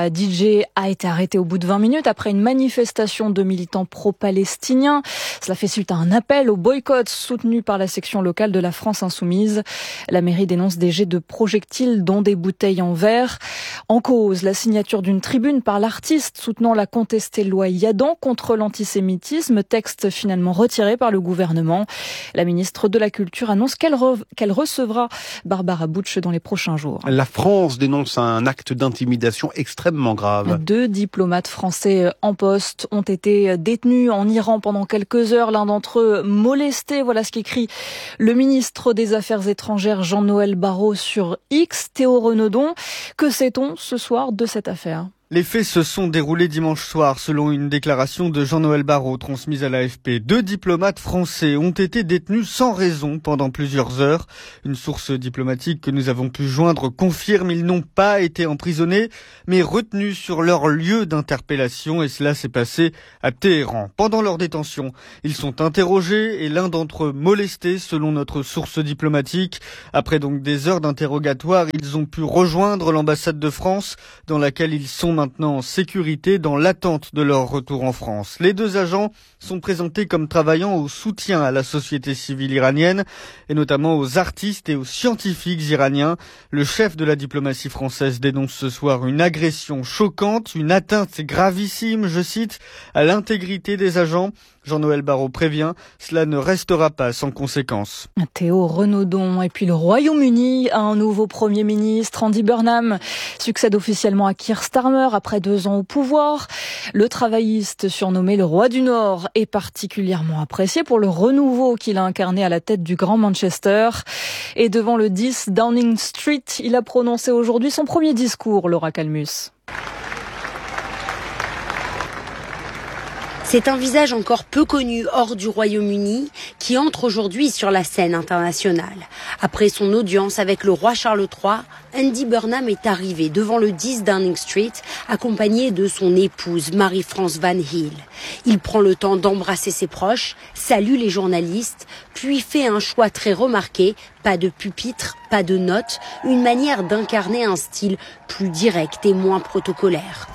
la DJ a été arrêtée au bout de 20 minutes après une manifestation de militants pro-palestiniens. Cela fait suite à un appel au boycott soutenu par la section locale de la France Insoumise. La mairie dénonce des jets de projectiles dont des bouteilles en verre. En cause, la signature d'une tribune par l'artiste soutenant la contestée loi Yadan contre l'antisémitisme, texte finalement retiré par le gouvernement. La ministre de la Culture annonce qu'elle recevra Barbara Butch dans les prochains jours. La France dénonce un acte d'intimidation extrêmement grave. 2 diplomates français en poste ont été détenus en Iran pendant quelques heures. L'un d'entre eux molesté. Voilà ce qu'écrit le ministre des Affaires étrangères Jean-Noël Barrot sur X. Théo Renaudon, que sait-on ce soir de cette affaire ? Les faits se sont déroulés dimanche soir, selon une déclaration de Jean-Noël Barrot transmise à l'AFP. 2 diplomates français ont été détenus sans raison pendant plusieurs heures. Une source diplomatique que nous avons pu joindre confirme qu'ils n'ont pas été emprisonnés, mais retenus sur leur lieu d'interpellation, et cela s'est passé à Téhéran. Pendant leur détention, ils sont interrogés et l'un d'entre eux molesté, selon notre source diplomatique. Après donc des heures d'interrogatoire, ils ont pu rejoindre l'ambassade de France, dans laquelle ils sont maintenant en sécurité dans l'attente de leur retour en France. Les 2 agents sont présentés comme travaillant au soutien à la société civile iranienne et notamment aux artistes et aux scientifiques iraniens. Le chef de la diplomatie française dénonce ce soir une agression choquante, une atteinte gravissime, je cite, à l'intégrité des agents. Jean-Noël Barrot prévient, cela ne restera pas sans conséquences. Théo Renaudon. Et puis le Royaume-Uni a un nouveau Premier ministre. Andy Burnham succède officiellement à Keir Starmer après 2 ans au pouvoir. Le travailliste, surnommé le roi du Nord, est particulièrement apprécié pour le renouveau qu'il a incarné à la tête du Grand Manchester. Et devant le 10 Downing Street, il a prononcé aujourd'hui son premier discours, Laura Calmus. C'est un visage encore peu connu hors du Royaume-Uni qui entre aujourd'hui sur la scène internationale. Après son audience avec le roi Charles III, Andy Burnham est arrivé devant le 10 Downing Street accompagné de son épouse Marie-France Van Hill. Il prend le temps d'embrasser ses proches, salue les journalistes, puis fait un choix très remarqué, pas de pupitre, pas de notes, une manière d'incarner un style plus direct et moins protocolaire.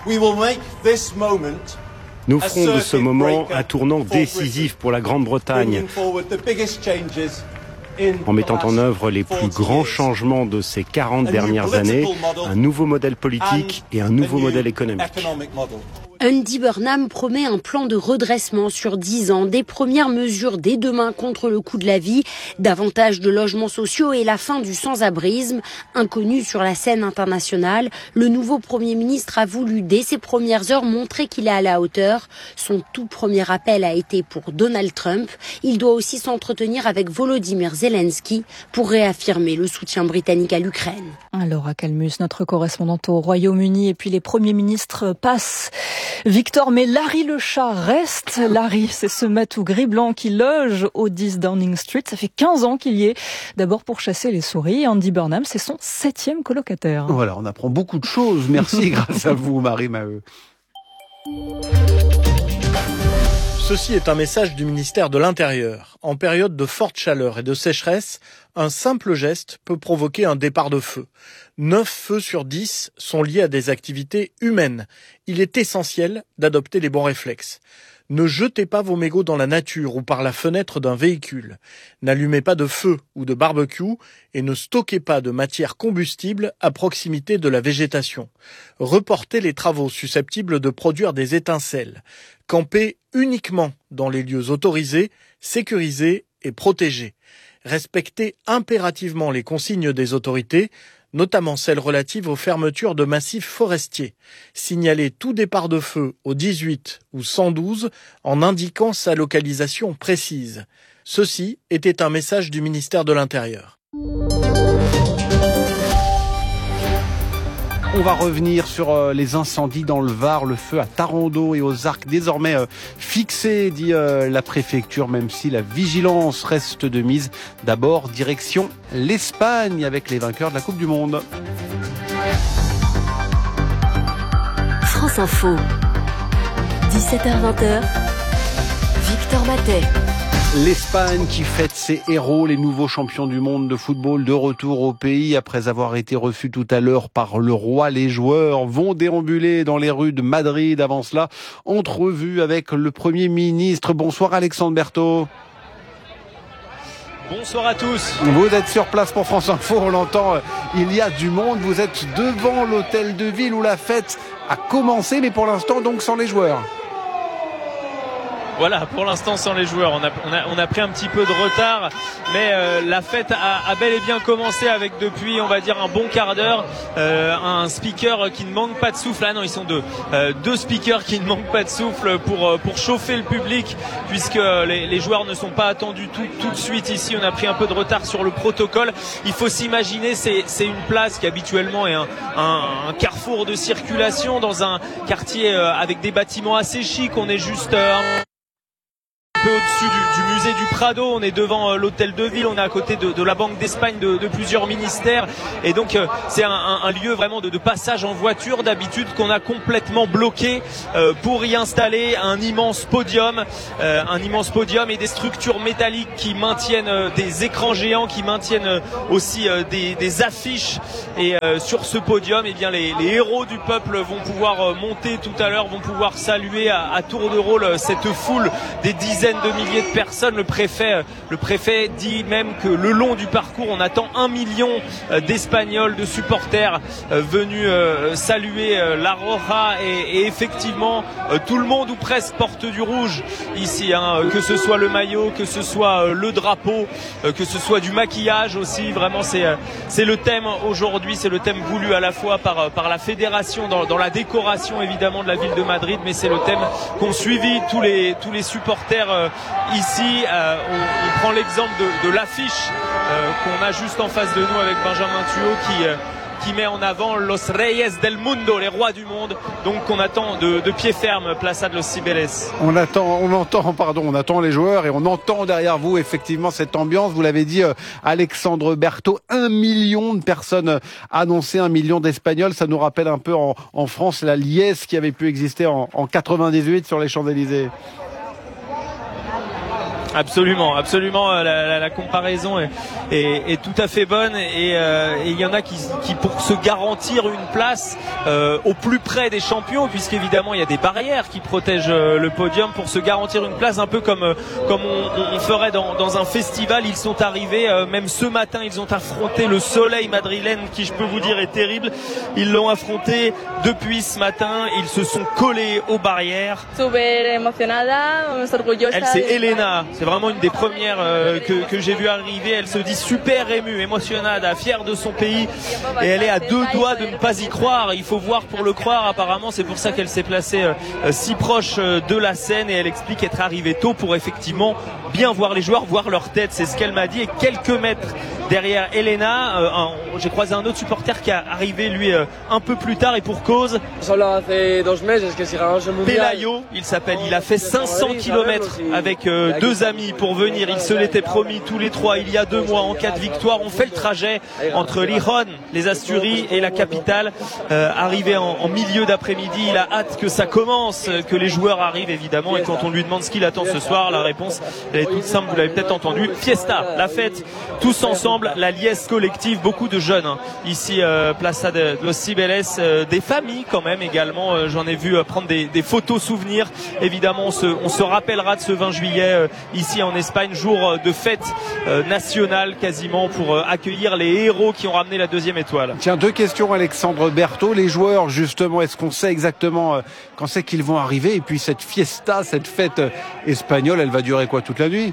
Nous ferons de ce moment un tournant décisif pour la Grande-Bretagne en mettant en œuvre les plus grands changements de ces 40 dernières années, un nouveau modèle politique et un nouveau modèle économique. Andy Burnham promet un plan de redressement sur 10 ans, des premières mesures dès demain contre le coût de la vie, davantage de logements sociaux et la fin du sans-abrisme. Inconnu sur la scène internationale, le nouveau Premier ministre a voulu dès ses premières heures montrer qu'il est à la hauteur. Son tout premier appel a été pour Donald Trump. Il doit aussi s'entretenir avec Volodymyr Zelensky pour réaffirmer le soutien britannique à l'Ukraine. Laura Calmus, notre correspondante au Royaume-Uni, et puis les premiers ministres passent. Victor, mais Larry le chat reste. Larry, c'est ce matou gris-blanc qui loge au 10 Downing Street. Ça fait 15 ans qu'il y est. D'abord pour chasser les souris. Andy Burnham, c'est son 7e colocataire. Voilà, on apprend beaucoup de choses. Merci grâce à vous, Marie Maheu. Ceci est un message du ministère de l'Intérieur. En période de forte chaleur et de sécheresse, un simple geste peut provoquer un départ de feu. 9 feux sur 10 sont liés à des activités humaines. Il est essentiel d'adopter les bons réflexes. Ne jetez pas vos mégots dans la nature ou par la fenêtre d'un véhicule. N'allumez pas de feu ou de barbecue et ne stockez pas de matière combustible à proximité de la végétation. Reportez les travaux susceptibles de produire des étincelles. Campez uniquement dans les lieux autorisés, sécurisés et protégés. Respectez impérativement les consignes des autorités, notamment celles relatives aux fermetures de massifs forestiers. Signalez tout départ de feu au 18 ou 112 en indiquant sa localisation précise. Ceci était un message du ministère de l'Intérieur. On va revenir sur les incendies dans le Var, le feu à Tarandeau et aux Arcs désormais fixé, dit la préfecture, même si la vigilance reste de mise. D'abord, direction l'Espagne avec les vainqueurs de la Coupe du Monde. France Info, 17h-20h, Victor Matet. L'Espagne qui fête ses héros, les nouveaux champions du monde de football, de retour au pays après avoir été reçus tout à l'heure par le roi. Les joueurs vont déambuler dans les rues de Madrid. Avant cela, entrevue avec le Premier ministre. Bonsoir Alexandre Berthaud. Bonsoir à tous. Vous êtes sur place pour France Info, on l'entend, il y a du monde. Vous êtes devant l'hôtel de ville où la fête a commencé, mais pour l'instant donc sans les joueurs. Voilà, pour l'instant sans les joueurs, on a pris un petit peu de retard, mais la fête a bel et bien commencé avec depuis, on va dire, un bon quart d'heure, un speaker qui ne manque pas de souffle. Ah non, ils sont deux speakers qui ne manquent pas de souffle pour chauffer le public, puisque les joueurs ne sont pas attendus tout de suite ici. On a pris un peu de retard sur le protocole. Il faut s'imaginer, c'est une place qui habituellement est un carrefour de circulation dans un quartier avec des bâtiments assez chics. On est juste un peu au-dessus du musée du Prado, on est devant l'hôtel de ville, on est à côté de la Banque d'Espagne, de plusieurs ministères, et donc c'est un lieu vraiment de passage en voiture d'habitude qu'on a complètement bloqué pour y installer un immense podium et des structures métalliques qui maintiennent des écrans géants, qui maintiennent aussi des affiches, et sur ce podium, eh bien les héros du peuple vont pouvoir monter tout à l'heure, vont pouvoir saluer à tour de rôle cette foule des dizaines de milliers de personnes. Le préfet dit même que le long du parcours, on attend 1 million d'Espagnols, de supporters venus saluer la Roja, et effectivement tout le monde ou presque porte du rouge ici, hein, que ce soit le maillot, que ce soit le drapeau, que ce soit du maquillage aussi. Vraiment c'est le thème aujourd'hui, c'est le thème voulu à la fois par la fédération dans la décoration évidemment de la ville de Madrid, mais c'est le thème qu'ont suivi tous les supporters ici. On prend l'exemple de l'affiche qu'on a juste en face de nous avec Benjamin Thuot qui met en avant Los Reyes del Mundo, les rois du monde, donc qu'on attend de pied ferme, Plaza de los Cibeles. On attend les joueurs, et on entend derrière vous effectivement cette ambiance. Vous l'avez dit, Alexandre Berthaud, 1 million de personnes annoncées, 1 million d'Espagnols. Ça nous rappelle un peu en France la liesse qui avait pu exister en 98 sur les Champs-Élysées. Absolument, la comparaison est tout à fait bonne, et il y en a qui pour se garantir une place au plus près des champions, puisqu'évidemment il y a des barrières qui protègent le podium, pour se garantir une place, un peu comme on ferait dans un festival. Ils sont arrivés, même ce matin, ils ont affronté le soleil madrilène, qui, je peux vous dire, est terrible. Ils l'ont affronté depuis ce matin, ils se sont collés aux barrières. Elle, c'est Elena. C'est vraiment une des premières que j'ai vu arriver. Elle se dit super émue, émotionnada, fière de son pays, et elle est à 2 doigts de ne pas y croire. Il faut voir pour le croire, apparemment. C'est pour ça qu'elle s'est placée si proche de la scène, et elle explique être arrivée tôt pour effectivement bien voir les joueurs, voir leur tête. C'est ce qu'elle m'a dit. Et quelques mètres derrière Elena, j'ai croisé un autre supporter qui est arrivé lui un peu plus tard, et pour cause. Pelayo, il s'appelle. Il a fait 500 km avec 2 amis pour venir. Ils se l'étaient promis tous les 3 il y a 2 mois. En cas de victoire, on fait le trajet entre Lirón, les Asturies, et la capitale. Arrivé en milieu d'après-midi, il a hâte que ça commence, que les joueurs arrivent évidemment. Et quand on lui demande ce qu'il attend ce soir, la réponse elle est toute simple, vous l'avez peut-être entendu: fiesta, la fête, tous ensemble, la liesse collective. Beaucoup de jeunes ici, Plaza de los Cibeles, des familles quand même également. J'en ai vu prendre des photos souvenirs. Évidemment, on se rappellera de ce 20 juillet ici en Espagne, jour de fête nationale quasiment, pour accueillir les héros qui ont ramené la 2e étoile. Tiens, 2 questions, Alexandre Berthaud. Les joueurs, justement, est-ce qu'on sait exactement quand c'est qu'ils vont arriver? Et puis cette fiesta, cette fête espagnole, elle va durer quoi, toute la nuit?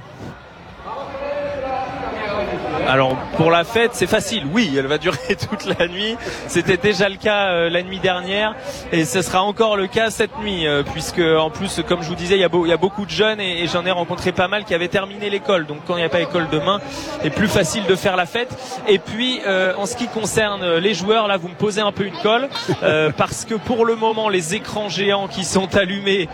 Alors pour la fête, c'est facile, oui, elle va durer toute la nuit. C'était déjà le cas la nuit dernière, et ce sera encore le cas cette nuit, puisque en plus, comme je vous disais, il y a beaucoup de jeunes, et j'en ai rencontré pas mal qui avaient terminé l'école. Donc quand il n'y a pas école demain, c'est plus facile de faire la fête. Et puis en ce qui concerne les joueurs, là vous me posez un peu une colle, parce que pour le moment les écrans géants qui sont allumés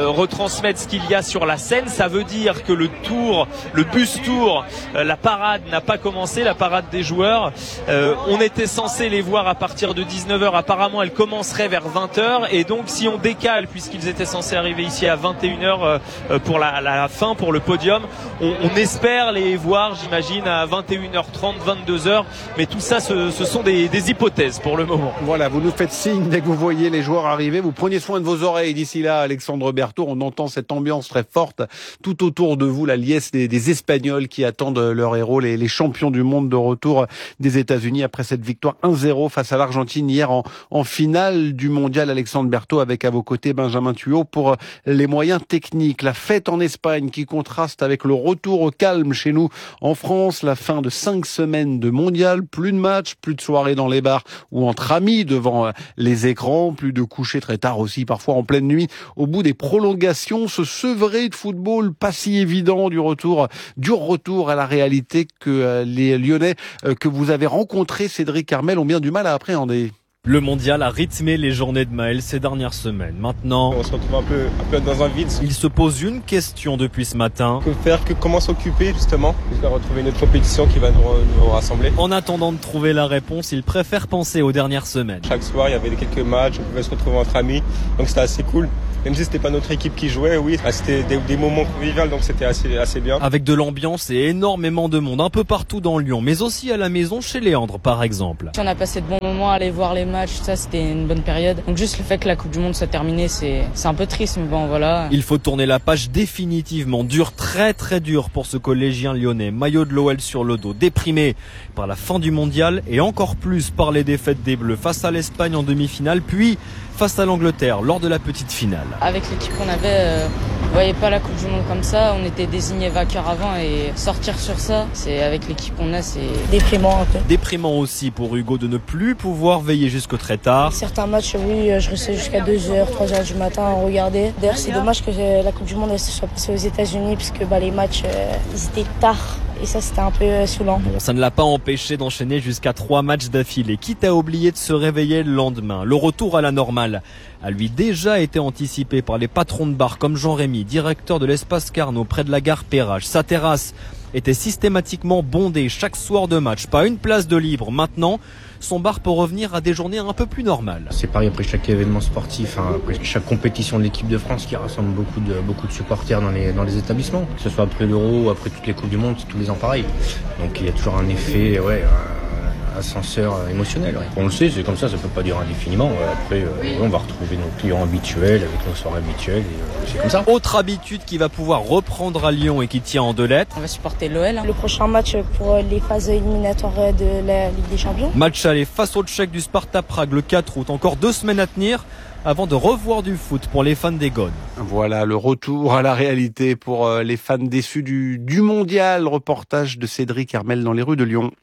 retransmettent ce qu'il y a sur la scène. Ça veut dire que le bus tour, la parade n'a pas commencé, la parade des joueurs. On était censé les voir à partir de 19h. Apparemment, elle commencerait vers 20h. Et donc, si on décale, puisqu'ils étaient censés arriver ici à 21h pour la fin, pour le podium, on espère les voir, j'imagine, à 21h30, 22h. Mais tout ça, ce sont des hypothèses pour le moment. Voilà, vous nous faites signe dès que vous voyez les joueurs arriver. Vous prenez soin de vos oreilles. D'ici là, Alexandre Berthaud, on entend cette ambiance très forte tout autour de vous, la liesse des Espagnols qui attendent leur héros, les champions du monde de retour des États-Unis après cette victoire 1-0 face à l'Argentine hier en finale du mondial. Alexandre Berthaud avec à vos côtés Benjamin Thuot pour les moyens techniques. La fête en Espagne qui contraste avec le retour au calme chez nous en France. La fin de 5 semaines de mondial, plus de matchs, plus de soirées dans les bars ou entre amis devant les écrans, plus de coucher très tard aussi, parfois en pleine nuit. Au bout des prolongations, se sevrer de football pas si évident du retour à la réalité que les Lyonnais que vous avez rencontrés, Cédric Armel, ont bien du mal à appréhender. Le mondial a rythmé les journées de Maël ces dernières semaines. Maintenant, on se retrouve un peu dans un vide. Il se pose une question depuis ce matin. Que faire, comment s'occuper justement? Je vais retrouver une autre compétition qui va nous rassembler. En attendant de trouver la réponse, il préfère penser aux dernières semaines. Chaque soir, il y avait quelques matchs, on pouvait se retrouver entre amis, donc c'était assez cool. Même si c'était pas notre équipe qui jouait, oui, c'était des moments conviviaux, donc c'était assez bien. Avec de l'ambiance et énormément de monde un peu partout dans Lyon, mais aussi à la maison chez Léandre par exemple. On a passé de bons moments à aller voir les matchs, ça c'était une bonne période. Donc juste le fait que la Coupe du Monde soit terminée, c'est un peu triste, mais bon voilà. Il faut tourner la page définitivement, dur, très très dur pour ce collégien lyonnais. Maillot de l'OL sur le dos, déprimé par la fin du mondial et encore plus par les défaites des Bleus face à l'Espagne en demi-finale, puis face à l'Angleterre lors de la petite finale. Avec l'équipe qu'on avait, on voyait pas la Coupe du Monde comme ça, on était désigné vainqueur avant et sortir sur ça, c'est avec l'équipe qu'on a, c'est déprimant un peu. Déprimant aussi pour Hugo de ne plus pouvoir veiller jusqu'au très tard. Certains matchs, oui, je restais jusqu'à 2h, 3h du matin à regarder. D'ailleurs, c'est dommage que la Coupe du Monde se soit passée aux États-Unis parce que les matchs, ils étaient tard. Et ça, c'était un peu saoulant. Bon, ça ne l'a pas empêché d'enchaîner jusqu'à 3 matchs d'affilée, quitte à oublier de se réveiller le lendemain. Le retour à la normale a lui déjà été anticipé par les patrons de bar comme Jean-Rémy, directeur de l'Espace Carnot près de la gare Perrache. Sa terrasse était systématiquement bondée chaque soir de match, pas une place de libre. Maintenant, son bar peut revenir à des journées un peu plus normales. C'est pareil après chaque événement sportif, après chaque compétition de l'équipe de France qui rassemble beaucoup de supporters dans les établissements. Que ce soit après l'Euro ou après toutes les Coupes du Monde, c'est tous les ans pareil. Donc il y a toujours un effet, ascenseur émotionnel. Ouais. On le sait, c'est comme ça peut pas durer indéfiniment. Après, on va retrouver nos clients habituels avec nos soirées habituelles et c'est comme ça. Autre habitude qui va pouvoir reprendre à Lyon et qui tient en 2 lettres. On va supporter l'OL. Le prochain match pour les phases éliminatoires de la Ligue des Champions. Match aller face au Tchèques du Sparta Prague le 4 août. Encore 2 semaines à tenir avant de revoir du foot pour les fans des Gones. Voilà le retour à la réalité pour les fans déçus du mondial. Reportage de Cédric Armel dans les rues de Lyon.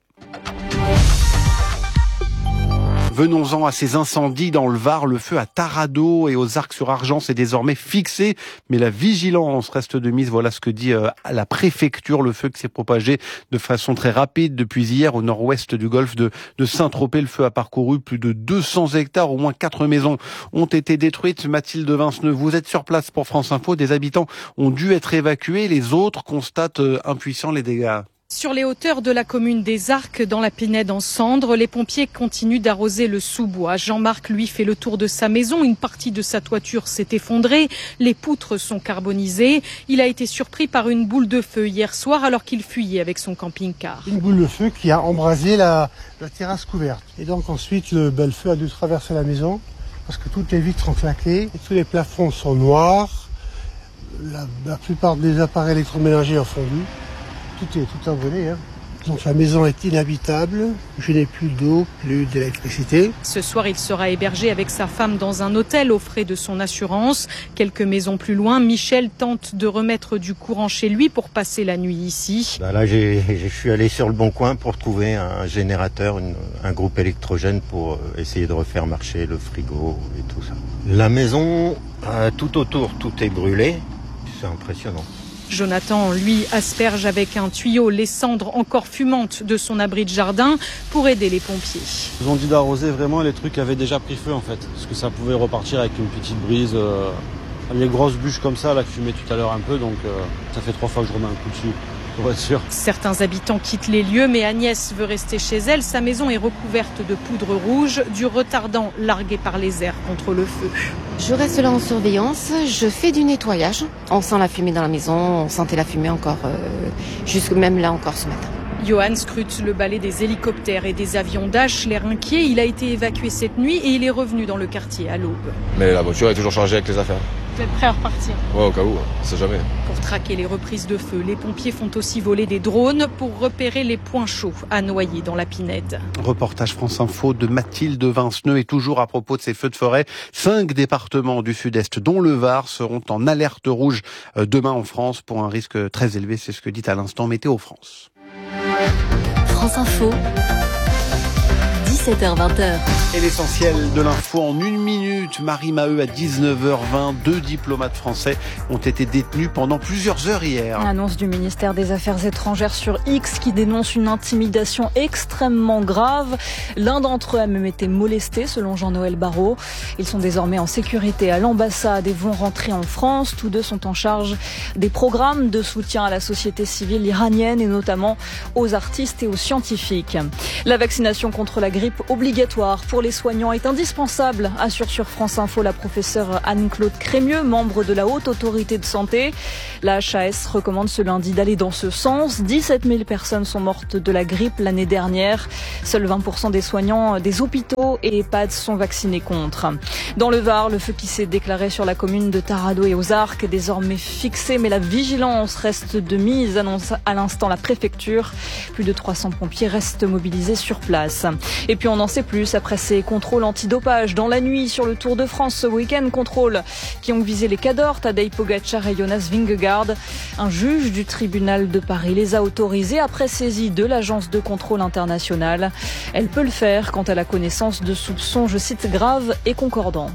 Venons-en à ces incendies dans le Var. Le feu à Taradot et aux Arcs-sur-Argence est désormais fixé, mais la vigilance reste de mise. Voilà ce que dit la préfecture. Le feu qui s'est propagé de façon très rapide depuis hier au nord-ouest du golfe de Saint-Tropez. Le feu a parcouru plus de 200 hectares. Au moins 4 maisons ont été détruites. Mathilde Vinceneux, vous êtes sur place pour France Info. Des habitants ont dû être évacués. Les autres constatent impuissants les dégâts. Sur les hauteurs de la commune des Arcs, dans la Pinède en cendres, les pompiers continuent d'arroser le sous-bois. Jean-Marc, lui, fait le tour de sa maison. Une partie de sa toiture s'est effondrée. Les poutres sont carbonisées. Il a été surpris par une boule de feu hier soir alors qu'il fuyait avec son camping-car. Une boule de feu qui a embrasé la terrasse couverte. Et donc ensuite, le feu a dû traverser la maison parce que toutes les vitres sont claquées. Et tous les plafonds sont noirs. La plupart des appareils électroménagers ont fondu. Tout a brûlé. Donc la maison est inhabitable, je n'ai plus d'eau, plus d'électricité. Ce soir, il sera hébergé avec sa femme dans un hôtel aux frais de son assurance. Quelques maisons plus loin, Michel tente de remettre du courant chez lui pour passer la nuit ici. Là, je suis allé sur le Bon Coin pour trouver un générateur, un groupe électrogène pour essayer de refaire marcher le frigo et tout ça. La maison, tout autour, tout est brûlé. C'est impressionnant. Jonathan, lui, asperge avec un tuyau les cendres encore fumantes de son abri de jardin pour aider les pompiers. Ils ont dit d'arroser vraiment les trucs qui avaient déjà pris feu en fait, parce que ça pouvait repartir avec une petite brise. Les grosses bûches comme ça, là, que je fumais tout à l'heure un peu, donc ça fait 3 fois que je remets un coup dessus. pour être sûr. Certains habitants quittent les lieux, mais Agnès veut rester chez elle. Sa maison est recouverte de poudre rouge, du retardant largué par les airs contre le feu. Je reste là en surveillance, je fais du nettoyage. On sent la fumée dans la maison, on sentait la fumée encore, jusque même là encore ce matin. Johan scrute le balai des hélicoptères et des avions Dash, l'air inquiet. Il a été évacué cette nuit et il est revenu dans le quartier à l'aube. Mais la voiture est toujours chargée avec les affaires. Vous êtes prêt à repartir ? Ouais, au cas où, on sait jamais. Pour traquer les reprises de feu, les pompiers font aussi voler des drones pour repérer les points chauds à Noyer dans la Pinède. Reportage France Info de Mathilde Vinceneux. Et toujours à propos de ces feux de forêt, 5 départements du sud-est, dont le Var, seront en alerte rouge demain en France pour un risque très élevé. C'est ce que dit à l'instant Météo France. France Info, 17h-20h. Et l'essentiel de l'info en 1 minute. Marie Maheu à 19h20. 2 diplomates français ont été détenus pendant plusieurs heures hier. Annonce du ministère des Affaires étrangères sur X qui dénonce une intimidation extrêmement grave. L'un d'entre eux a même été molesté selon Jean-Noël Barrot. Ils sont désormais en sécurité à l'ambassade et vont rentrer en France. Tous deux sont en charge des programmes de soutien à la société civile iranienne et notamment aux artistes et aux scientifiques. La vaccination contre la grippe obligatoire pour les soignants est indispensable, assure sur France Info la professeure Anne-Claude Crémieux, membre de la Haute Autorité de Santé. La HAS recommande ce lundi d'aller dans ce sens. 17 000 personnes sont mortes de la grippe l'année dernière. Seuls 20% des soignants des hôpitaux et EHPAD sont vaccinés contre. Dans le Var, le feu qui s'est déclaré sur la commune de Taradot et aux Arcs est désormais fixé, mais la vigilance reste de mise, annonce à l'instant la préfecture. Plus de 300 pompiers restent mobilisés sur place. Et puis on en sait plus après ces contrôles antidopage dans la nuit sur le Tour de France ce week-end. Contrôles qui ont visé les cadors, Tadej Pogacar et Jonas Vingegaard. Un juge du tribunal de Paris les a autorisés après saisie de l'agence de contrôle internationale. Elle peut le faire quand elle a connaissance de soupçons, je cite, graves et concordants.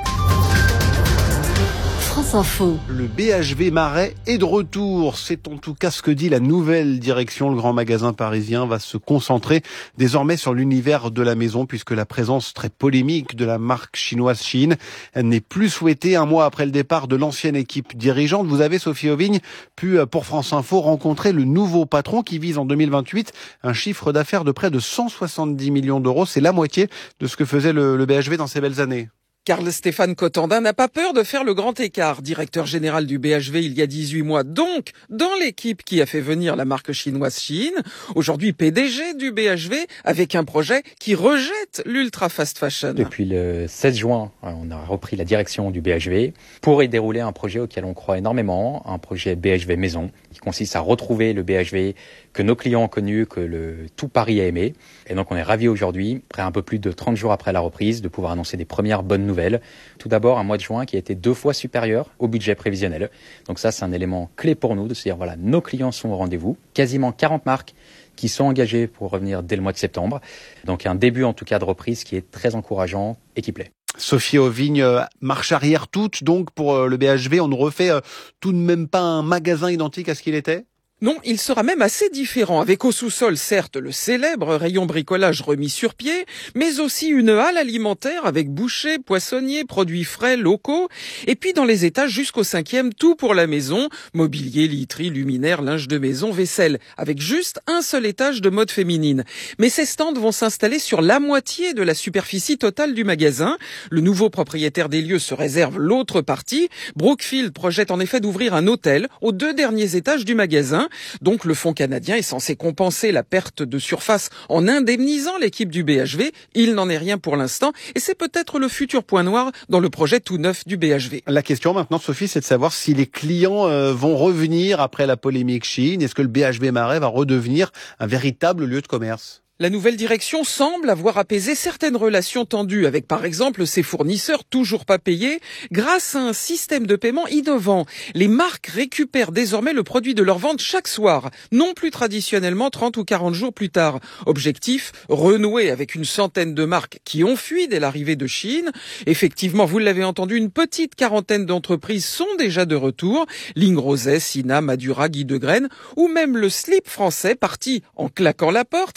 France Info. Le BHV Marais est de retour. C'est en tout cas ce que dit la nouvelle direction. Le grand magasin parisien va se concentrer désormais sur l'univers de la maison puisque la présence très polémique de la marque chinoise Shein n'est plus souhaitée un mois après le départ de l'ancienne équipe dirigeante. Vous avez, Sophie Auvigne, pu pour France Info rencontrer le nouveau patron qui vise en 2028 un chiffre d'affaires de près de 170 millions d'euros. C'est la moitié de ce que faisait le BHV dans ces belles années. Carl-Stéphane Cottandin n'a pas peur de faire le grand écart. Directeur général du BHV il y a 18 mois, donc dans l'équipe qui a fait venir la marque chinoise Shein. Aujourd'hui PDG du BHV avec un projet qui rejette l'ultra fast fashion. Depuis le 16 juin, on a repris la direction du BHV pour y dérouler un projet auquel on croit énormément, un projet BHV Maison qui consiste à retrouver le BHV que nos clients ont connu, que tout Paris a aimé. Et donc on est ravis aujourd'hui, près un peu plus de 30 jours après la reprise, de pouvoir annoncer des premières bonnes nouvelles. Tout d'abord, un mois de juin qui a été 2 fois supérieur au budget prévisionnel. Donc ça, c'est un élément clé pour nous de se dire, voilà, nos clients sont au rendez-vous. Quasiment 40 marques qui sont engagées pour revenir dès le mois de septembre. Donc un début en tout cas de reprise qui est très encourageant et qui plaît. Sophie Auvigne, marche arrière toute donc pour le BHV. On ne refait tout de même pas un magasin identique à ce qu'il était ? Non, il sera même assez différent, avec au sous-sol certes le célèbre rayon bricolage remis sur pied, mais aussi une halle alimentaire avec bouchers, poissonniers, produits frais, locaux, et puis dans les étages jusqu'au 5e, tout pour la maison, mobilier, literie, luminaire, linge de maison, vaisselle, avec juste un seul étage de mode féminine. Mais ces stands vont s'installer sur la moitié de la superficie totale du magasin. Le nouveau propriétaire des lieux se réserve l'autre partie. Brookfield projette en effet d'ouvrir un hôtel aux 2 derniers étages du magasin. Donc le fonds canadien est censé compenser la perte de surface en indemnisant l'équipe du BHV. Il n'en est rien pour l'instant et c'est peut-être le futur point noir dans le projet tout neuf du BHV. La question maintenant, Sophie, c'est de savoir si les clients vont revenir après la polémique Shein. Est-ce que le BHV Marais va redevenir un véritable lieu de commerce ? La nouvelle direction semble avoir apaisé certaines relations tendues avec par exemple ses fournisseurs toujours pas payés grâce à un système de paiement innovant. Les marques récupèrent désormais le produit de leur vente chaque soir, non plus traditionnellement 30 ou 40 jours plus tard. Objectif, renouer avec une centaine de marques qui ont fui dès l'arrivée de Shein. Effectivement, vous l'avez entendu, une petite quarantaine d'entreprises sont déjà de retour. Ligne Roset, Sina, Madura, Guy Degraine ou même le slip français parti en claquant la porte. Il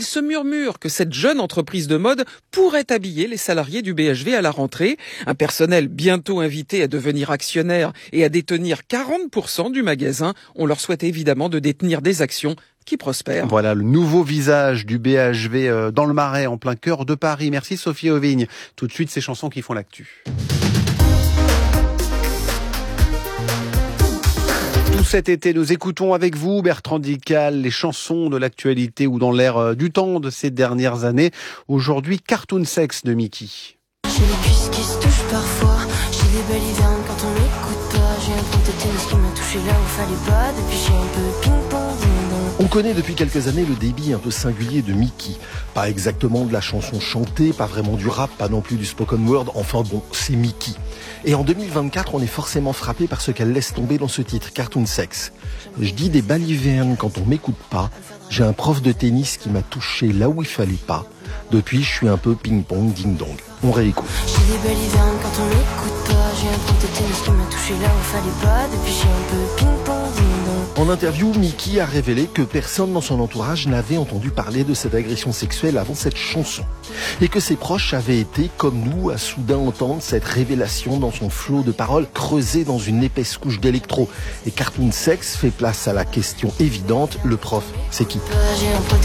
Il se murmure que cette jeune entreprise de mode pourrait habiller les salariés du BHV à la rentrée. Un personnel bientôt invité à devenir actionnaire et à détenir 40% du magasin. On leur souhaite évidemment de détenir des actions qui prospèrent. Voilà le nouveau visage du BHV dans le Marais, en plein cœur de Paris. Merci Sophie Auvigne. Tout de suite, ces chansons qui font l'actu. Tout cet été, nous écoutons avec vous, Bertrand Dical, les chansons de l'actualité ou dans l'air du temps de ces dernières années. Aujourd'hui, Cartoon Sex de Mickey. J'ai les cuisses qui se touchent parfois, j'ai des balivernes quand on m'écoute pas. J'ai un compte de tennis qui m'a touché là où fallait pas. Depuis j'ai un peu ping-pong. On connaît depuis quelques années le débit un peu singulier de Mickey. Pas exactement de la chanson chantée, pas vraiment du rap, pas non plus du spoken word, enfin bon, c'est Mickey. Et en 2024, on est forcément frappé par ce qu'elle laisse tomber dans ce titre, Cartoon Sex. Je dis des balivernes quand on m'écoute pas, j'ai un prof de tennis qui m'a touché là où il fallait pas. Depuis, je suis un peu ping-pong, ding-dong. On réécoute. J'ai des balivernes quand on m'écoute pas, j'ai un compte de tennis qui m'a touché là où il fallait pas. Depuis j'ai un peu ping-pong, ding-dong. En interview, Mickey a révélé que personne dans son entourage n'avait entendu parler de cette agression sexuelle avant cette chanson. Et que ses proches avaient été, comme nous, à soudain entendre cette révélation dans son flot de paroles creusé dans une épaisse couche d'électro. Et Cartoon Sex fait place à la question évidente, le prof, c'est qui ?